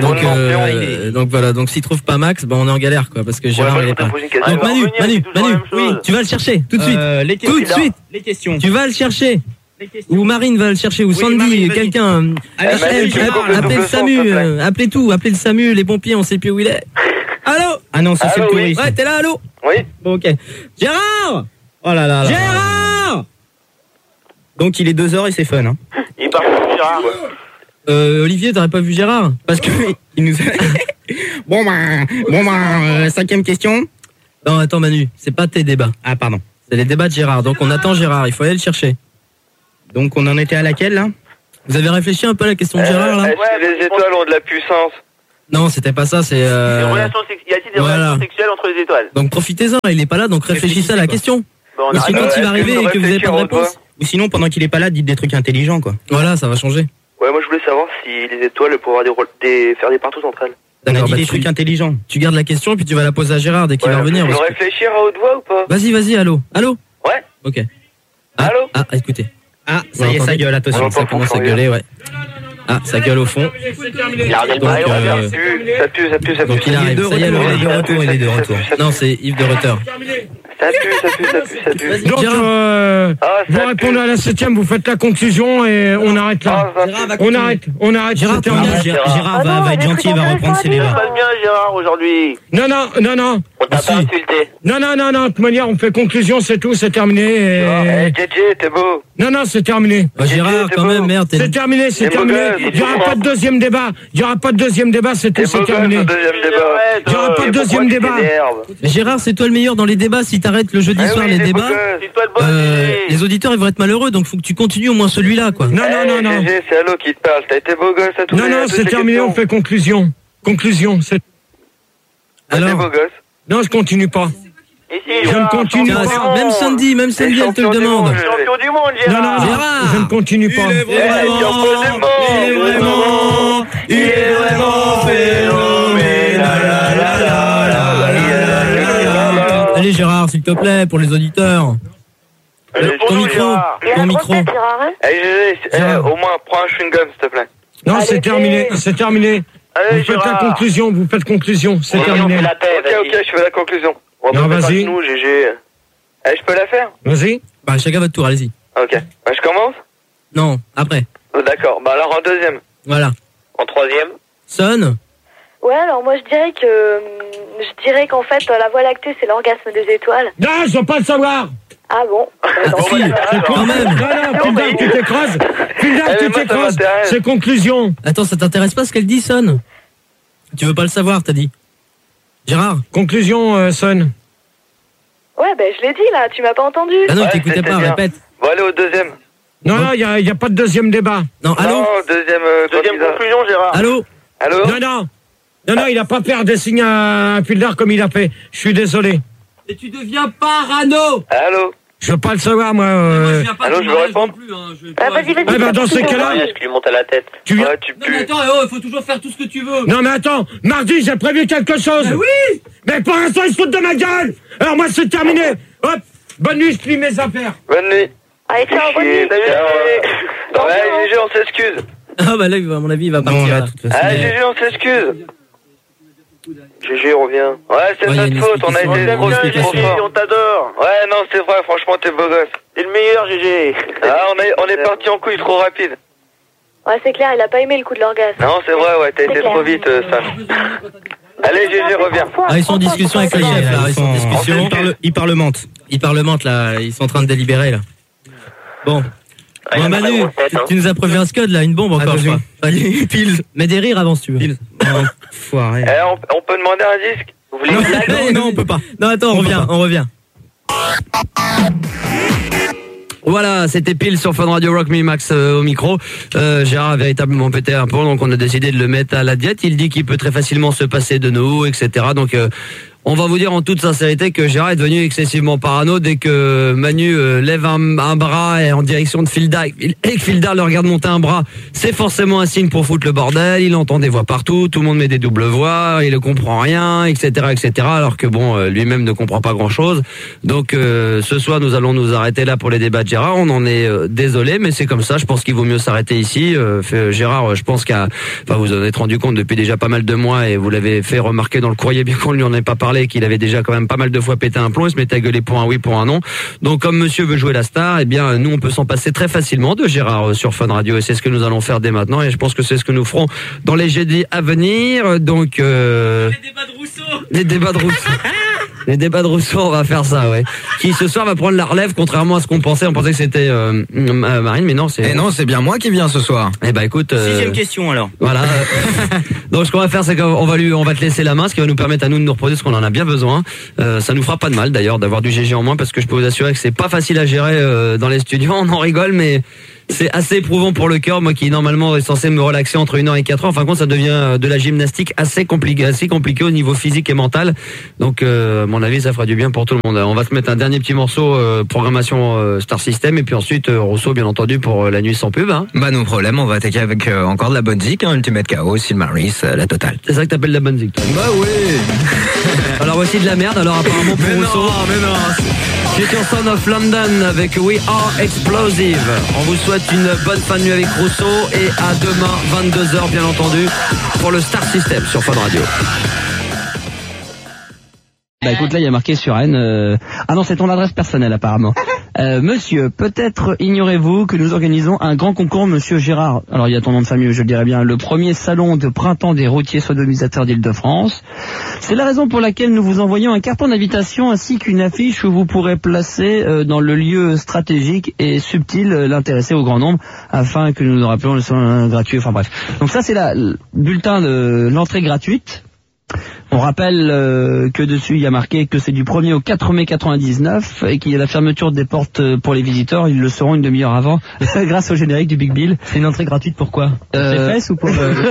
donc voilà. Donc s'il trouve pas Max, ben on est en galère, quoi, parce que Gérard, Ouais, il est moi, je pas. te pose une question. Donc Ah, Manu, revenir, c'est toujours la même oui, chose. tu vas le chercher tout de suite. Les Tout de questions. suite. Les questions. Tu vas le chercher. Ou Marine va le chercher, ou Sandy, Marine, vas-y. quelqu'un. Allez, Manu, tu me coupes le Appelez le double son, SAMU, s'il te plaît. appelez tout, appelez le SAMU, les pompiers, on sait plus où il est. Allô? Ah non, ça c'est le Allô, oui. touriste. Ouais, t'es là, allô? Oui. Bon, ok. Gérard! Oh là là là. Gérard! Donc il est 2 heures et c'est fun. Hein. Il est parti, Gérard. Olivier, t'aurais pas vu Gérard? Parce que il nous Bon ben, cinquième question. Non, attends Manu, c'est pas tes débats. Ah pardon. C'est les débats de Gérard, donc on attend Gérard, il faut aller le chercher. Donc on en était à laquelle là? Vous avez réfléchi un peu à la question de Gérard là? Est-ce que les étoiles ont de la puissance? Non, c'était pas ça, c'est... Y a-t-il des relations sexuelles entre les étoiles? Donc profitez-en, il est pas là, donc réfléchissez à la question. Ou sinon, quand il va arriver et que vous avez pas de réponse. Ou sinon, pendant qu'il est pas là, dites des trucs intelligents, quoi. Voilà, ça va changer. Ouais, moi je voulais savoir si les étoiles pouvaient faire des partout entre elles. D'accord, des trucs intelligents. Tu gardes la question, puis tu vas la poser à Gérard dès qu'il va revenir. Tu veux réfléchir à haute voix ou pas? Vas-y, allô? Allô? Ouais. Ok. Allô? Ah, écoutez. Ah, ça y est, ça gueule, attention, ça commence à gueuler, ouais. Ah, ça gueule au fond. Ça pue. Donc il arrive, ça y est, il est de retour. Non, c'est Yves de Rutter. Ça pue. Donc, vous répondez à la 7ème, vous faites la conclusion et on arrête là. On arrête. Gérard va être gentil, il va reprendre ses débats. Ça passe bien, Gérard, aujourd'hui. Non. On t'a pas insulté. Non, de toute manière, on fait conclusion, c'est tout, c'est terminé. JJ, t'es beau. Non, c'est terminé. Gérard, quand même, merde. C'est terminé. Il n'y aura pas de deuxième débat, c'est tout, c'est terminé. Il n'y aura pas de deuxième débat. Mais Gérard, c'est toi le meilleur dans les débats. Si t'arrêtes le jeudi soir les débats, les auditeurs ils vont être malheureux, donc faut que tu continues au moins celui-là, quoi. Non. C'est Allo qui te parle, t'as été beau gosse à tous les Non, c'est terminé, on fait conclusion. C'est... Alors beau gosse. Non, je continue pas. Je ne continue pas. Même Sandy, elle te le demande. Champion du monde, Gérard. Non, Gérard. je ne continue pas. Il est vraiment phénoménal. Allez Gérard, s'il te plaît, pour les auditeurs. Ton micro. Allez, au moins, prends un chewing-gum, s'il te plaît. Non, c'est terminé. Allez, vous faites la conclusion, c'est terminé. Ok, je fais la conclusion. Non, vas-y. Nous, GG. Allez, je peux la faire? Vas-y. Bah, chacun votre tour, allez-y. Ok. Je commence? Non, après. D'accord. Bah, alors en deuxième. Voilà. En troisième? Sonne. Ouais, alors moi je dirais qu'en fait la Voie lactée c'est l'orgasme des étoiles. Non, je veux pas le savoir. Ah bon? Quand même. Non, tu t'écrases. C'est conclusion. Attends, ça t'intéresse pas ce qu'elle dit, Sonne? Tu veux pas le savoir, t'as dit. Gérard. Conclusion, Sonne. Ouais, je l'ai dit là, tu m'as pas entendu. Ah non, t'écoutais pas, répète. Bon, allez au deuxième. Non, il y a pas de deuxième débat. Non, allô? Non, deuxième conclusion, Gérard. Allô? Non, il a pas fait des signes à un Pildar comme il a fait. Je suis désolé. Et tu deviens parano. Allô? Je veux pas le savoir, moi. Allô, je veux répondre. Vas-y. Dans ces cas-là... Est-ce qu'il lui monte à la tête? Tu viens... Non, mais attends, il faut toujours faire tout ce que tu veux. Non, mais attends, mardi, j'ai prévu quelque chose. Mais oui. Mais pour l'instant, ils se foutent de ma gueule. Alors moi, c'est terminé. Hop, bonne nuit, je plie mes affaires. Bonne nuit. Allez, ciao, bonne nuit. Ouais, GG, on s'excuse. Ah bah là, à mon avis, il va partir. Ah, GG, on s'excuse. GG, revient. Ouais, c'est notre faute, on a été trop fort. On t'adore. Ouais, non, c'est vrai, franchement, t'es beau gosse. T'es le meilleur, GG. Ah, on est parti en couille trop rapide. Ouais, c'est clair, il a pas aimé le coup de l'orgasme. Non, c'est vrai, ouais, t'as été trop vite, ça. Allez, GG, reviens. Ah, ils sont en discussion avec le chef, là. Ils sont en discussion. Ils parlementent, là. Ils sont en train de délibérer, là. Bon. Bon, Manu, tu nous as prévu un scud, là, une bombe encore, je crois. Allez, pile. Mais des rires avant, si tu veux. Pile. Foiré. On peut demander un disque? Vous voulez non, on peut pas. Non, attends, on revient. Voilà, c'était Pile sur Fun Radio Rock Me Max au micro. Gérard a véritablement pété un pont, donc on a décidé de le mettre à la diète. Il dit qu'il peut très facilement se passer de nous, etc. Donc on va vous dire en toute sincérité que Gérard est devenu excessivement parano dès que Manu lève un bras et en direction de Fildar et que Fildar le regarde monter un bras. C'est forcément un signe pour foutre le bordel. Il entend des voix partout, tout le monde met des doubles voix, il ne comprend rien, etc., alors que bon, lui-même ne comprend pas grand-chose. Donc ce soir, nous allons nous arrêter là pour les débats de Gérard. On en est désolé, mais c'est comme ça. Je pense qu'il vaut mieux s'arrêter ici. Gérard, je pense vous en êtes rendu compte depuis déjà pas mal de mois et vous l'avez fait remarquer dans le courrier, bien qu'on ne lui en ait pas parlé, qu'il avait déjà quand même pas mal de fois pété un plomb, il se mettait à gueuler pour un oui, pour un non. Donc comme monsieur veut jouer la star, eh bien nous on peut s'en passer très facilement de Gérard sur Fun Radio et c'est ce que nous allons faire dès maintenant et je pense que c'est ce que nous ferons dans les jeudis à venir. Donc Les débats de Rousseau. Les débats de Rousseau, on va faire ça, ouais. Qui ce soir va prendre la relève, contrairement à ce qu'on pensait. On pensait que c'était Marine, mais non, c'est. Et non, c'est bien moi qui viens ce soir. Eh ben écoute. 6e question alors. Voilà. Donc ce qu'on va faire, c'est qu'on va te laisser la main, ce qui va nous permettre à nous de nous reposer, parce qu'on en a bien besoin. Ça nous fera pas de mal d'ailleurs d'avoir du GG en moins, parce que je peux vous assurer que c'est pas facile à gérer dans les studios. On en rigole, mais c'est assez éprouvant pour le cœur. Moi qui normalement est censé me relaxer entre 1h et 4h, en fin de compte ça devient de la gymnastique assez compliqué au niveau physique et mental. Donc à mon avis ça fera du bien pour tout le monde. On va se mettre un dernier petit morceau programmation Star System, et puis ensuite Rousseau bien entendu pour la nuit sans pub, hein. Bah no problème, on va attaquer avec encore de la bonne zik, hein, Ultimate Chaos, Silmaris, la totale. C'est ça que t'appelles de la bonne zik, toi? Bah oui. Alors voici de la merde alors apparemment pour Rousseau. Mais non. Future Son of London avec We Are Explosive. On vous souhaite une bonne fin de nuit avec Rousseau, et à demain 22h bien entendu pour le Star System sur Fun Radio. Bah écoute, là il y a marqué sur N. Ah non, c'est ton adresse personnelle apparemment. Monsieur, peut-être ignorez-vous que nous organisons un grand concours, monsieur Gérard. Alors il y a ton nom de famille, je le dirais bien. Le premier salon de printemps des routiers sodomisateurs d'Île-de-France. C'est la raison pour laquelle nous vous envoyons un carton d'invitation ainsi qu'une affiche où vous pourrez placer dans le lieu stratégique et subtil l'intéressé au grand nombre, afin que nous nous rappelions le salon gratuit. Enfin bref. Donc ça c'est le bulletin de l'entrée gratuite. On rappelle que dessus il y a marqué que c'est du 1er au 4 mai 99 et qu'il y a la fermeture des portes pour les visiteurs. Ils le seront une demi-heure avant grâce au générique du Big Bill. C'est une entrée gratuite pour quoi? Les fesses ou pour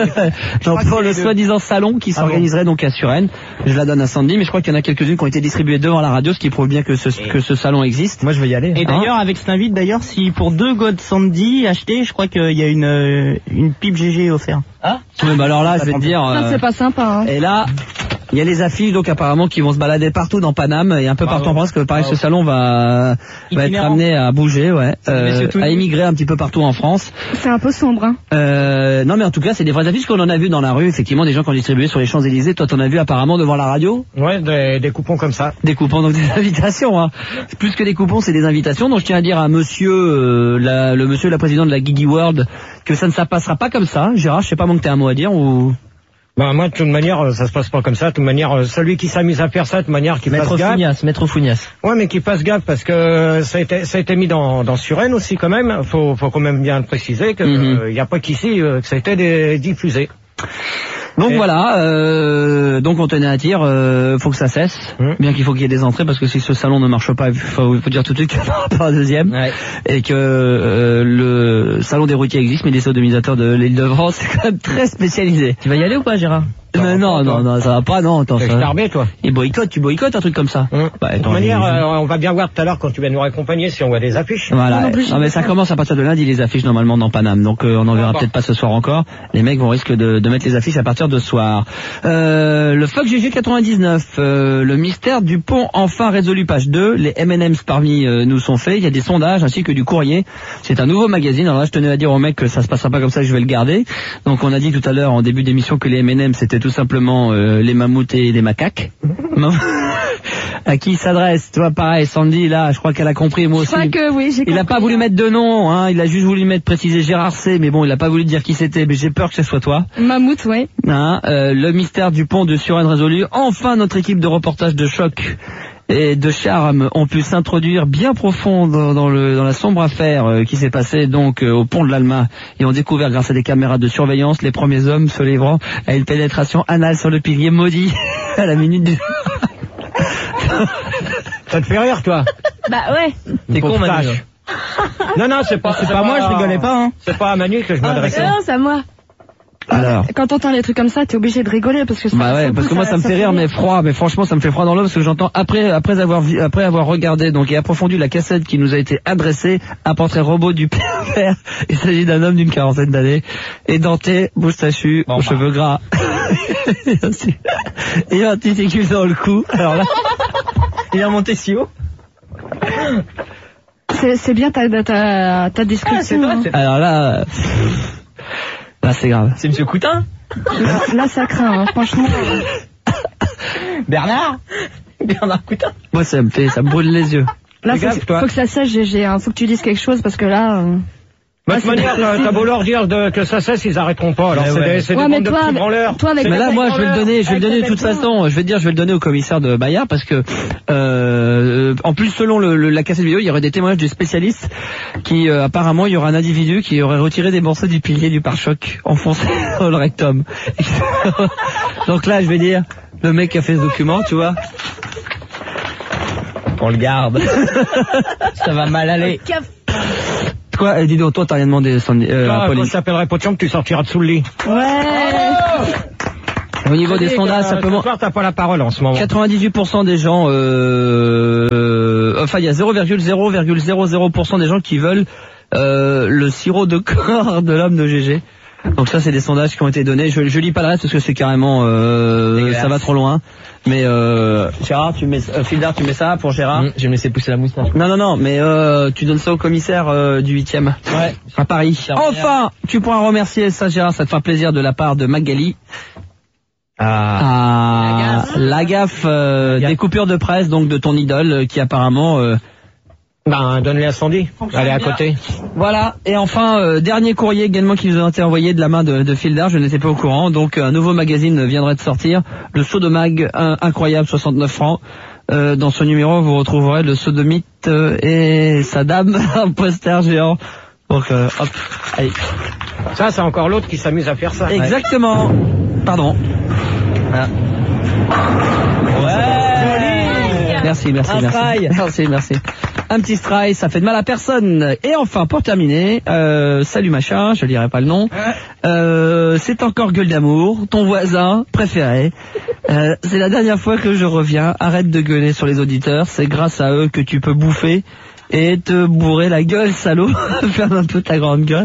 pour le soi-disant salon qui s'organiserait donc à Suresnes. Je la donne à Sandy, mais je crois qu'il y en a quelques-unes qui ont été distribuées devant la radio, ce qui prouve bien que ce salon existe. Moi je vais y aller. Et d'ailleurs avec cet invite d'ailleurs, si pour 2 God Sandy achetés, je crois qu'il y a une pipe GG offerte. Ah oui, bah alors là je vais te dire. Ça c'est pas sympa. Hein. Et là. Il y a les affiches donc apparemment qui vont se balader partout dans Paname et un peu partout en France, que pareil ce salon va être amené à bouger, ouais, à émigrer un petit peu partout en France. C'est un peu sombre, hein. Non mais en tout cas c'est des vraies affiches qu'on en a vu dans la rue, effectivement des gens qui ont distribué sur les Champs-Élysées. Toi t'en as vu apparemment devant la radio? Ouais, des coupons comme ça. Des coupons, donc des invitations, hein. Plus que des coupons, c'est des invitations. Donc je tiens à dire à monsieur, la présidente de la Gigi World, que ça ne passera pas comme ça. Gérard, je sais pas moi que t'as un mot à dire ou... Bah moi de toute manière ça se passe pas comme ça. De toute manière celui qui s'amuse à faire ça de toute manière qu'il fasse gaffe. Maître Fougnas. Ouais mais qu'il fasse gaffe parce que ça a été mis dans Suresnes aussi quand même. Faut quand même bien préciser que y a pas qu'ici que ça a été diffusé. Donc voilà, donc on tenait à dire, faut que ça cesse, bien qu'il faut qu'il y ait des entrées, parce que si ce salon ne marche pas, il faut dire tout de suite qu'il n'y en aura pas un deuxième, et que le salon des routiers existe, mais les sodomisateurs de l'Île-de-France, c'est quand même très spécialisé. Tu vas y aller ou pas, Gérard? Non, ça va pas, non. Attends, ça. Toi. Et tu boycottes un truc comme ça. Bah, de toute manière, on va bien voir tout à l'heure quand tu vas nous accompagner si on voit des affiches. Voilà. Non mais ça commence à partir de lundi les affiches normalement dans Paname, donc on en verra peut-être pas ce soir encore. Les mecs vont risquer de mettre les affiches à partir de ce soir. Le Fuck GG 99, le mystère du pont enfin résolu, page 2. Les M&M's parmi nous sont faits. Il y a des sondages ainsi que du courrier. C'est un nouveau magazine. Alors là, je tenais à dire aux mecs que ça se passera pas comme ça, que je vais le garder. Donc on a dit tout à l'heure en début d'émission que les M&M's c'était tout simplement les mammouths et les macaques. À qui il s'adresse? Tu vois, pareil, Sandy, là, je crois qu'elle a compris, moi aussi. Je crois que oui, j'ai compris. Il a pas voulu mettre de nom, hein, il a juste voulu préciser Gérard C, mais bon, il a pas voulu dire qui c'était, mais j'ai peur que ce soit toi. Mammouth, ouais. Hein, le mystère du pont de Suresnes résolu. Enfin, notre équipe de reportage de choc et de charme ont pu s'introduire bien profond dans la sombre affaire qui s'est passée donc au pont de l'Alma, et ont découvert grâce à des caméras de surveillance les premiers hommes se livrant à une pénétration anale sur le pilier maudit à la minute du... Ça te fait rire, toi? Bah ouais. T'es con, Manu. Non, c'est pas moi, je rigolais pas, hein. C'est pas à Manu que je m'adressais. Non, c'est à moi. Alors. Quand t'entends les trucs comme ça, t'es obligé de rigoler parce que ça. Bah ouais, parce que moi ça me fait rire, mais froid. Mais franchement, ça me fait froid dans l'eau parce que j'entends après avoir regardé donc et approfondi la cassette qui nous a été adressée, un portrait robot du père. Il s'agit d'un homme d'une quarantaine d'années, édenté, moustachu, aux cheveux gras, et un testicule dans le cou. Alors là, il a monté si haut. C'est bien ta description. Hein. Alors là. Là, c'est grave. C'est Monsieur Coutin? Là, ça craint, hein, franchement. Bernard Coutin? Moi, ça me brûle les yeux. Là, faut que ça sèche, GG, hein. Faut que tu dises quelque chose parce que là. De toute manière, t'as beau leur dire que ça cesse, ils arrêteront pas. Alors c'est des bandes de petits branleurs. Mais là, moi, je vais le donner de toute façon. Je vais le donner au commissaire de Bayard parce que, en plus, selon la cassette vidéo, il y aurait des témoignages de spécialistes qui, apparemment, il y aura un individu qui aurait retiré des morceaux du pilier du pare-choc enfoncé dans le rectum. Donc là, je vais dire, le mec qui a fait ce document, tu vois. On le garde. Ça va mal aller. Quoi, dis donc, toi, t'as rien demandé, Sandy, Pauline. Ça s'appellerait Potium, tu sortiras de sous le lit. Ouais. Au niveau des sondages, simplement. T'as pas la parole en ce moment. 98% des gens, enfin, il y a 0,00% des gens qui veulent, le sirop de corps de l'homme de GG. Donc ça, c'est des sondages qui ont été donnés. Je lis pas le reste parce que c'est carrément, ça va trop loin. Mais Gérard, Fildar, tu mets ça pour Gérard. Je vais me laisser pousser la moustache. Non, mais tu donnes ça au commissaire du 8e. Ouais. À Paris. Enfin, tu pourras remercier ça, Gérard, ça te fera plaisir de la part de Magali. La gaffe des coupures de presse, donc de ton idole, qui apparemment... donne-les à Sandy. Elle est à côté. Voilà. Et enfin, dernier courrier également qui nous a été envoyé de la main de Fildar, je n'étais pas au courant. Donc, un nouveau magazine viendrait de sortir. Le Sodomag, incroyable, 69 francs. Dans ce numéro, vous retrouverez le sodomite et sa dame, un poster géant. Donc, hop, allez. Ça, c'est encore l'autre qui s'amuse à faire ça. Exactement. Ouais. Pardon. Voilà. Ouais. Merci. Merci. Un petit strail, ça fait de mal à personne. Et enfin, pour terminer, salut machin, je lirai pas le nom. C'est encore Gueule d'amour, ton voisin préféré. C'est la dernière fois que je reviens. Arrête de gueuler sur les auditeurs. C'est grâce à eux que tu peux bouffer et te bourrer la gueule, salaud. Ferme un peu ta grande gueule.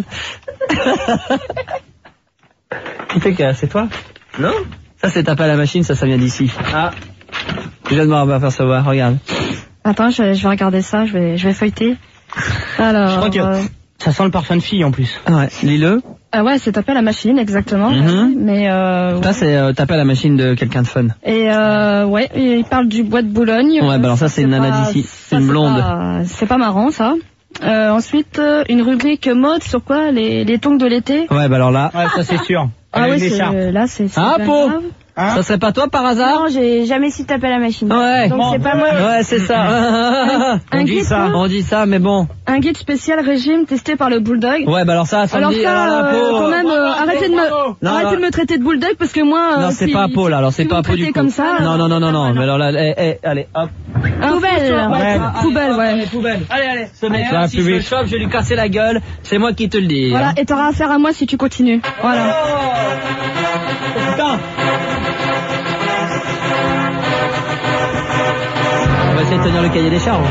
Qui fait que c'est toi? Non? Ça, c'est taper à la machine, ça vient d'ici. Ah. Je viens de me apercevoir, regarde. Attends, je vais regarder ça, je vais feuilleter. Alors, je crois que ça sent le parfum de fille en plus. Ouais, lis-le. Ouais, c'est taper à la machine, exactement. Mais ça, c'est taper à la machine de quelqu'un de fun. Et ouais, il parle du bois de Boulogne. Ouais, bah alors ça, c'est une nana d'ici. C'est une blonde. C'est pas marrant, ça. Ensuite, une rubrique mode sur quoi? Les tongs de l'été. Ouais, bah alors là. Ouais, ça c'est sûr. Ah ouais, là, c'est Po. Ça serait pas toi par hasard? Non, j'ai jamais su taper à la machine. Ouais. Donc c'est pas moi. Ouais, c'est ça. On dit ça, mais bon. Un guide spécial régime testé par le Bulldog. Ouais, bah alors ça, alors ça, quand même, arrêtez de me traiter de Bulldog parce que moi. Non, c'est pas un pot là. Alors c'est pas un pot du coup. Comme ça. Non. Mais alors là, allez, hop. Poubelle, ouais. Allez. Ce mec là, si je le chope, je vais lui casser la gueule. C'est moi qui te le dis. Voilà, et t'auras affaire à moi si tu continues. Voilà. Putain. On va essayer de tenir le cahier des charges.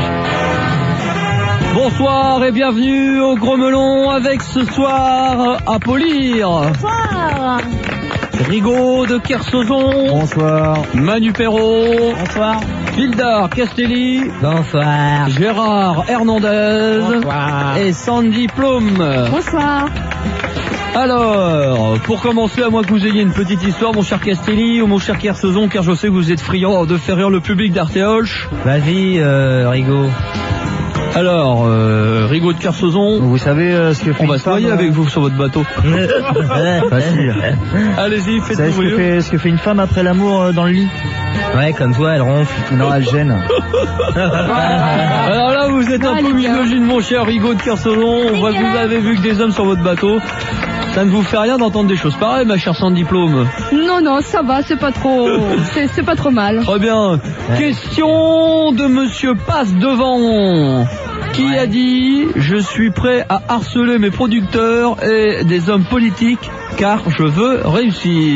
Bonsoir et bienvenue au Gros Melon avec ce soir à polir. Bonsoir. Rigaud de Kersozon. Bonsoir. Manu Perrault. Bonsoir. Fildar Castelli. Bonsoir. Gérard Hernandez. Bonsoir. Et Sandy Plum. Bonsoir. Alors, pour commencer, à moins que vous ayez une petite histoire, mon cher Castelli ou mon cher Kersozon, car je sais que vous êtes friand de faire rire le public d'Artéolche. Vas-y, Rigaud. Alors, Rigaud de Kersozon. Vous savez ce que fait on va se noyer avec vous sur votre bateau. Facile. Allez-y, faites-vous ce que fait une femme après l'amour dans le lit. Ouais, comme toi, elle ronfle. Non, elle gêne. Alors là, vous êtes un peu misogyne, mon cher Rigaud de Kersozon. On voit que vous avez vu que des hommes sur votre bateau. Ça ne vous fait rien d'entendre des choses pareilles, ma chère sans diplôme? Non, ça va, c'est pas trop mal. Très bien. Ouais. Question de monsieur Passe Devant. Qui a dit « Je suis prêt à harceler mes producteurs et des hommes politiques car je veux réussir ».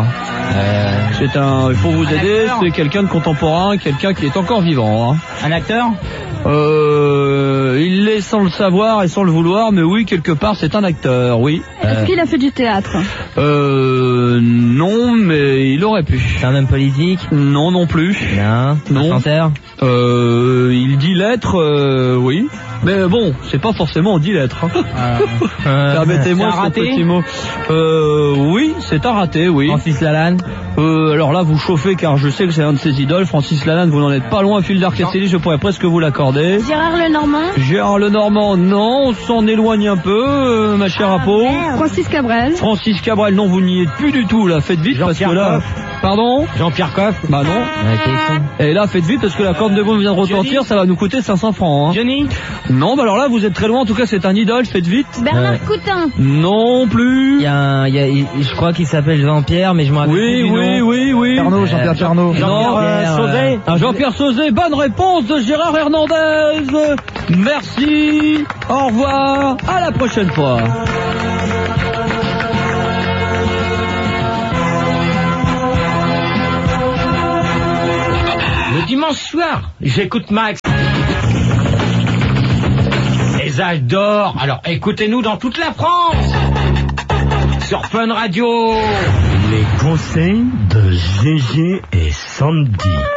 C'est il faut vous aider, c'est quelqu'un de contemporain, quelqu'un qui est encore vivant. Hein. Un acteur? Il l'est sans le savoir et sans le vouloir, mais oui, quelque part, c'est un acteur, oui. Est-ce qu'il a fait du théâtre? Non, mais il aurait pu. C'est un homme politique? Non plus. Non. Un chanteur? Il dit l'être, oui. Mais bon, c'est pas forcément en 10 lettres. Permettez-moi ce petit mot. Oui, c'est un raté, oui. Francis Lalanne. Alors là, vous chauffez car je sais que c'est un de ses idoles. Francis Lalanne, vous n'en êtes pas loin. Phil d'Arcassélie, je pourrais presque vous l'accorder. Gérard Lenormand. Gérard Lenormand, non, on s'en éloigne un peu, ma chère Apo. Francis Cabrel. Francis Cabrel, non, vous n'y êtes plus du tout, là. Faites vite parce que là... Pardon? Jean-Pierre Coff. Bah non. Et là, faites vite parce que la corde de bombe vient de retentir, ça va nous coûter 500 francs. Hein. Johnny? Non, bah alors là, vous êtes très loin. En tout cas, c'est un idole. Faites vite. Bernard Coutin. Non plus. Je crois qu'il s'appelle Jean-Pierre, mais je me rappelle plus du nom. Oui. Pernod, Jean-Pierre Pernod. Jean-Pierre Sauzet. Jean-Pierre Sauzet, bonne réponse de Gérard Hernandez. Merci. Au revoir. À la prochaine fois. Le dimanche soir, j'écoute Max. Les âges d'or. Alors écoutez-nous dans toute la France. Sur Fun Radio. Les conseils de Gégé et Sandy.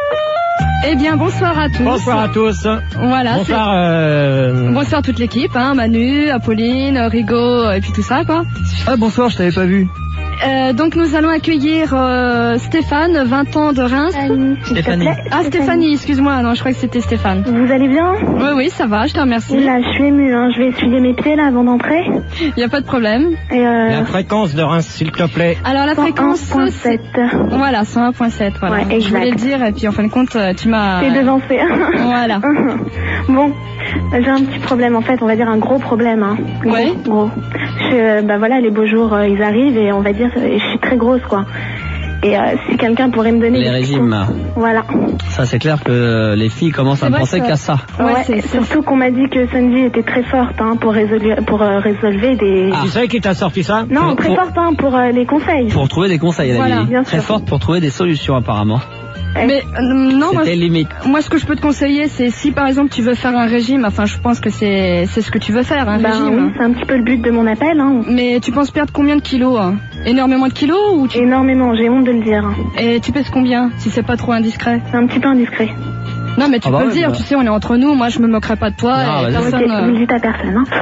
Eh bien, bonsoir à tous. Bonsoir à tous. Voilà. Bonsoir. Bonsoir toute l'équipe, hein, Manu, Apolline, Rigaud, et puis tout ça, quoi. Ah bonsoir, je t'avais pas vu. Donc nous allons accueillir Stéphane, 20 ans de Reims. Stéphanie. Ah Stéphanie, excuse-moi, non je crois que c'était Stéphane. Vous allez bien? Oui, ça va, je te remercie. Là, je suis émue, hein. Je vais essuyer mes pieds là avant d'entrer. Il n'y a pas de problème. Et La fréquence de Reims, s'il te plaît. Alors la fréquence 101.7. Voilà, 101.7, voilà. Ouais, je voulais le dire et puis en fin de compte tu m'as... T'es devancé. Voilà. Bon, j'ai un petit problème en fait, on va dire un gros problème. Hein. Gros. Bah voilà, les beaux jours ils arrivent et on va dire je suis très grosse quoi. Et si quelqu'un pourrait me donner les régimes. Voilà. Ça c'est clair que les filles commencent à ne penser qu'à ça. Ouais, surtout qu'on m'a dit que Sandy était très forte hein, pour résolver des... Tu sais qui t'a sorti ça? Non, très forte hein, pour les conseils. Pour trouver des conseils, elle a dit. Très forte pour trouver des solutions apparemment. Mais non, moi ce que je peux te conseiller, c'est si par exemple tu veux faire un régime, enfin je pense que c'est ce que tu veux faire, un régime. Oui, c'est un petit peu le but de mon appel. Hein. Mais tu penses perdre combien de kilos hein? Énormément de kilos ou Énormément, j'ai honte de le dire. Et tu pèses combien, si c'est pas trop indiscret? C'est un petit peu indiscret. Non mais tu peux le dire, tu sais, on est entre nous, moi je me moquerai pas de toi. Non, et personne... Vous le dites à personne. Hein.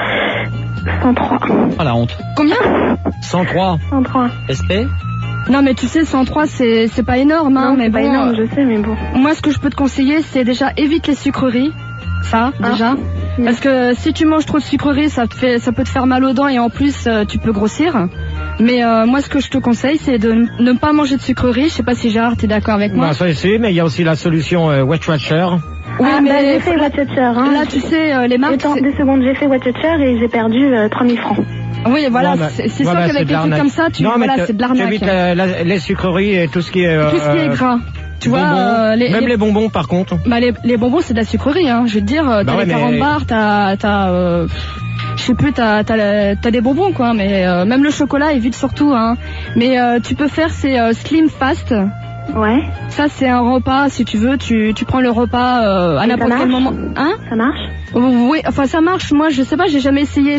103. Ah la honte. Combien? 103. 103. SP? Non mais tu sais 103 c'est pas énorme hein, non, mais c'est pas énorme, je sais mais bon. Moi ce que je peux te conseiller c'est déjà évite les sucreries. Ça déjà parce que si tu manges trop de sucreries ça peut te faire mal aux dents et en plus tu peux grossir. Mais moi ce que je te conseille c'est de ne pas manger de sucreries. Je sais pas si Gérard t'es d'accord avec moi. Bah ça c'est, mais il y a aussi la solution Weight Watcher. Oui, mais j'ai fait Weight Watcher hein. Là tu sais les marques. Attends 2 secondes, j'ai fait Weight Watcher et j'ai perdu 3000 francs. Oui, voilà, c'est sûr qu'avec des trucs comme ça, c'est de l'arnaque. Tu évites les sucreries et tout ce qui est... Tout ce qui est gras. Tu vois, les bonbons par contre. Bah les bonbons c'est de la sucrerie, hein. Je veux te dire, t'as les 40 bars, je sais plus, t'as des bonbons quoi, mais même le chocolat évite surtout, hein. Mais tu peux faire c'est Slim Fast. Ouais. Ça c'est un repas, si tu veux, tu prends le repas à n'importe quel moment. Hein? Ça marche? Oui, enfin ça marche. Moi, je sais pas, j'ai jamais essayé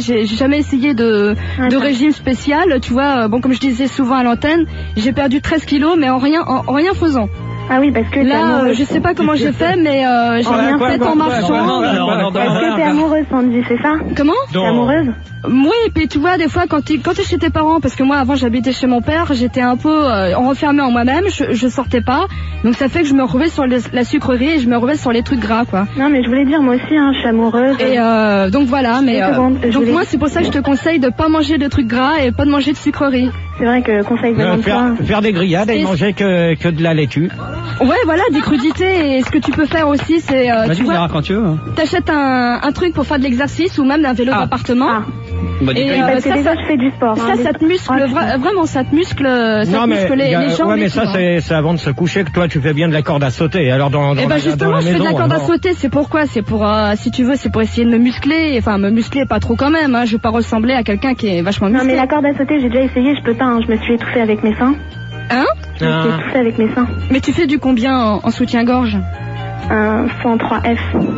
de régime spécial. Tu vois, bon comme je disais souvent à l'antenne, j'ai perdu 13 kilos, mais en rien faisant. Ah oui, parce que là, je sais pas comment j'ai fait, mais j'ai rien fait en marchant. Est-ce que t'es amoureuse, Sandy, c'est ça? Comment? T'es amoureuse? Oui, et puis tu vois, des fois, quand t'es chez tes parents, parce que moi, avant, j'habitais chez mon père, j'étais un peu renfermée en moi-même, je sortais pas, donc ça fait que je me retrouvais sur la sucrerie et je me retrouvais sur les trucs gras, quoi. Non, mais je voulais dire, moi aussi, hein, je suis amoureuse. Et donc voilà, mais donc moi, c'est pour ça que je te conseille de pas manger de trucs gras et pas de manger de sucrerie. C'est vrai que conseil de faire des grillades et manger que de la laitue. Ouais, voilà, des crudités. Et ce que tu peux faire aussi, c'est tu vois, quand tu veux. T'achètes un truc pour faire de l'exercice ou même un vélo d'appartement. Et parce que déjà je fais du sport. Ça te muscle vraiment, ça te muscle les jambes. Ouais, mais ça c'est avant de se coucher que toi tu fais bien de la corde à sauter. Alors justement, je fais de la corde à sauter. C'est pourquoi? C'est pour si tu veux, c'est pour essayer de me muscler. Enfin, me muscler pas trop quand même. Hein. Je veux pas ressembler à quelqu'un qui est vachement musclé. Non, mais la corde à sauter, j'ai déjà essayé. Je peux pas. Hein. Je me suis étouffée avec mes seins. Hein? Je me suis étouffée avec mes seins. Mais tu fais du combien en soutien-gorge? 103F.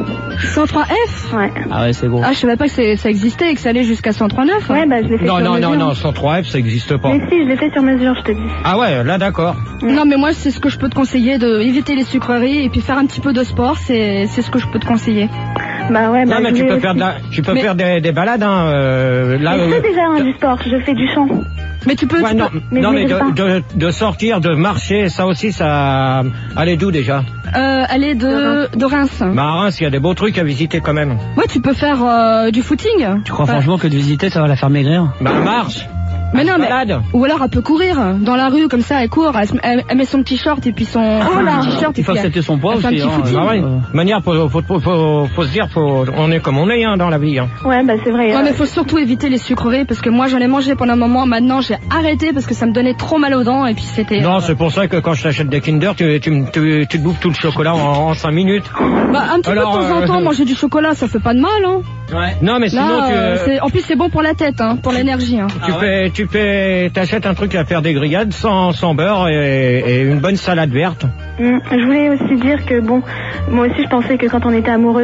103F? Ouais. Ah ouais, c'est gros. Ah, je savais pas que ça existait et que ça allait jusqu'à 139. Ouais, bah je l'ai fait sur mesure. Non, 103F, ça existe pas. Mais si, je l'ai fait sur mesure, je te dis. Ah ouais, là d'accord. Non, mais moi, c'est ce que je peux te conseiller, de éviter les sucreries et puis faire un petit peu de sport, c'est ce que je peux te conseiller. Bah ouais, bah non, mais tu peux faire des balades, hein. Là, je fais déjà du sport, je fais du chant. Mais tu peux... Ouais, mais de sortir, de marcher, ça aussi, ça... Elle est d'où déjà? Elle est de Reims. Bah à Reims, il y a des beaux trucs à visiter quand même. Ouais, tu peux faire du footing. Tu crois franchement que de visiter, ça va la faire maigrir? Bah marche. Mais non, mais ou alors elle peut courir dans la rue comme ça, elle court, elle met son petit short et puis son t-shirt. Il faut accepter son poids aussi. De manière, faut se dire, on est comme on est dans la vie. Hein. Ouais, bah c'est vrai. Ouais, mais faut surtout éviter les sucreries parce que moi j'en ai mangé pendant un moment. Maintenant j'ai arrêté parce que ça me donnait trop mal aux dents et puis c'était. Non, c'est pour ça que quand je t'achète des Kinder, tu te bouffes tout le chocolat en 5 minutes. Bah un petit peu de temps en temps, manger du chocolat, ça fait pas de mal, hein. Ouais. Non, mais sinon en plus c'est bon pour la tête, hein, pour l'énergie. Hein. T'achètes un truc à faire des grillades sans beurre et une bonne salade verte. Je voulais aussi dire que bon, moi aussi je pensais que quand on était amoureux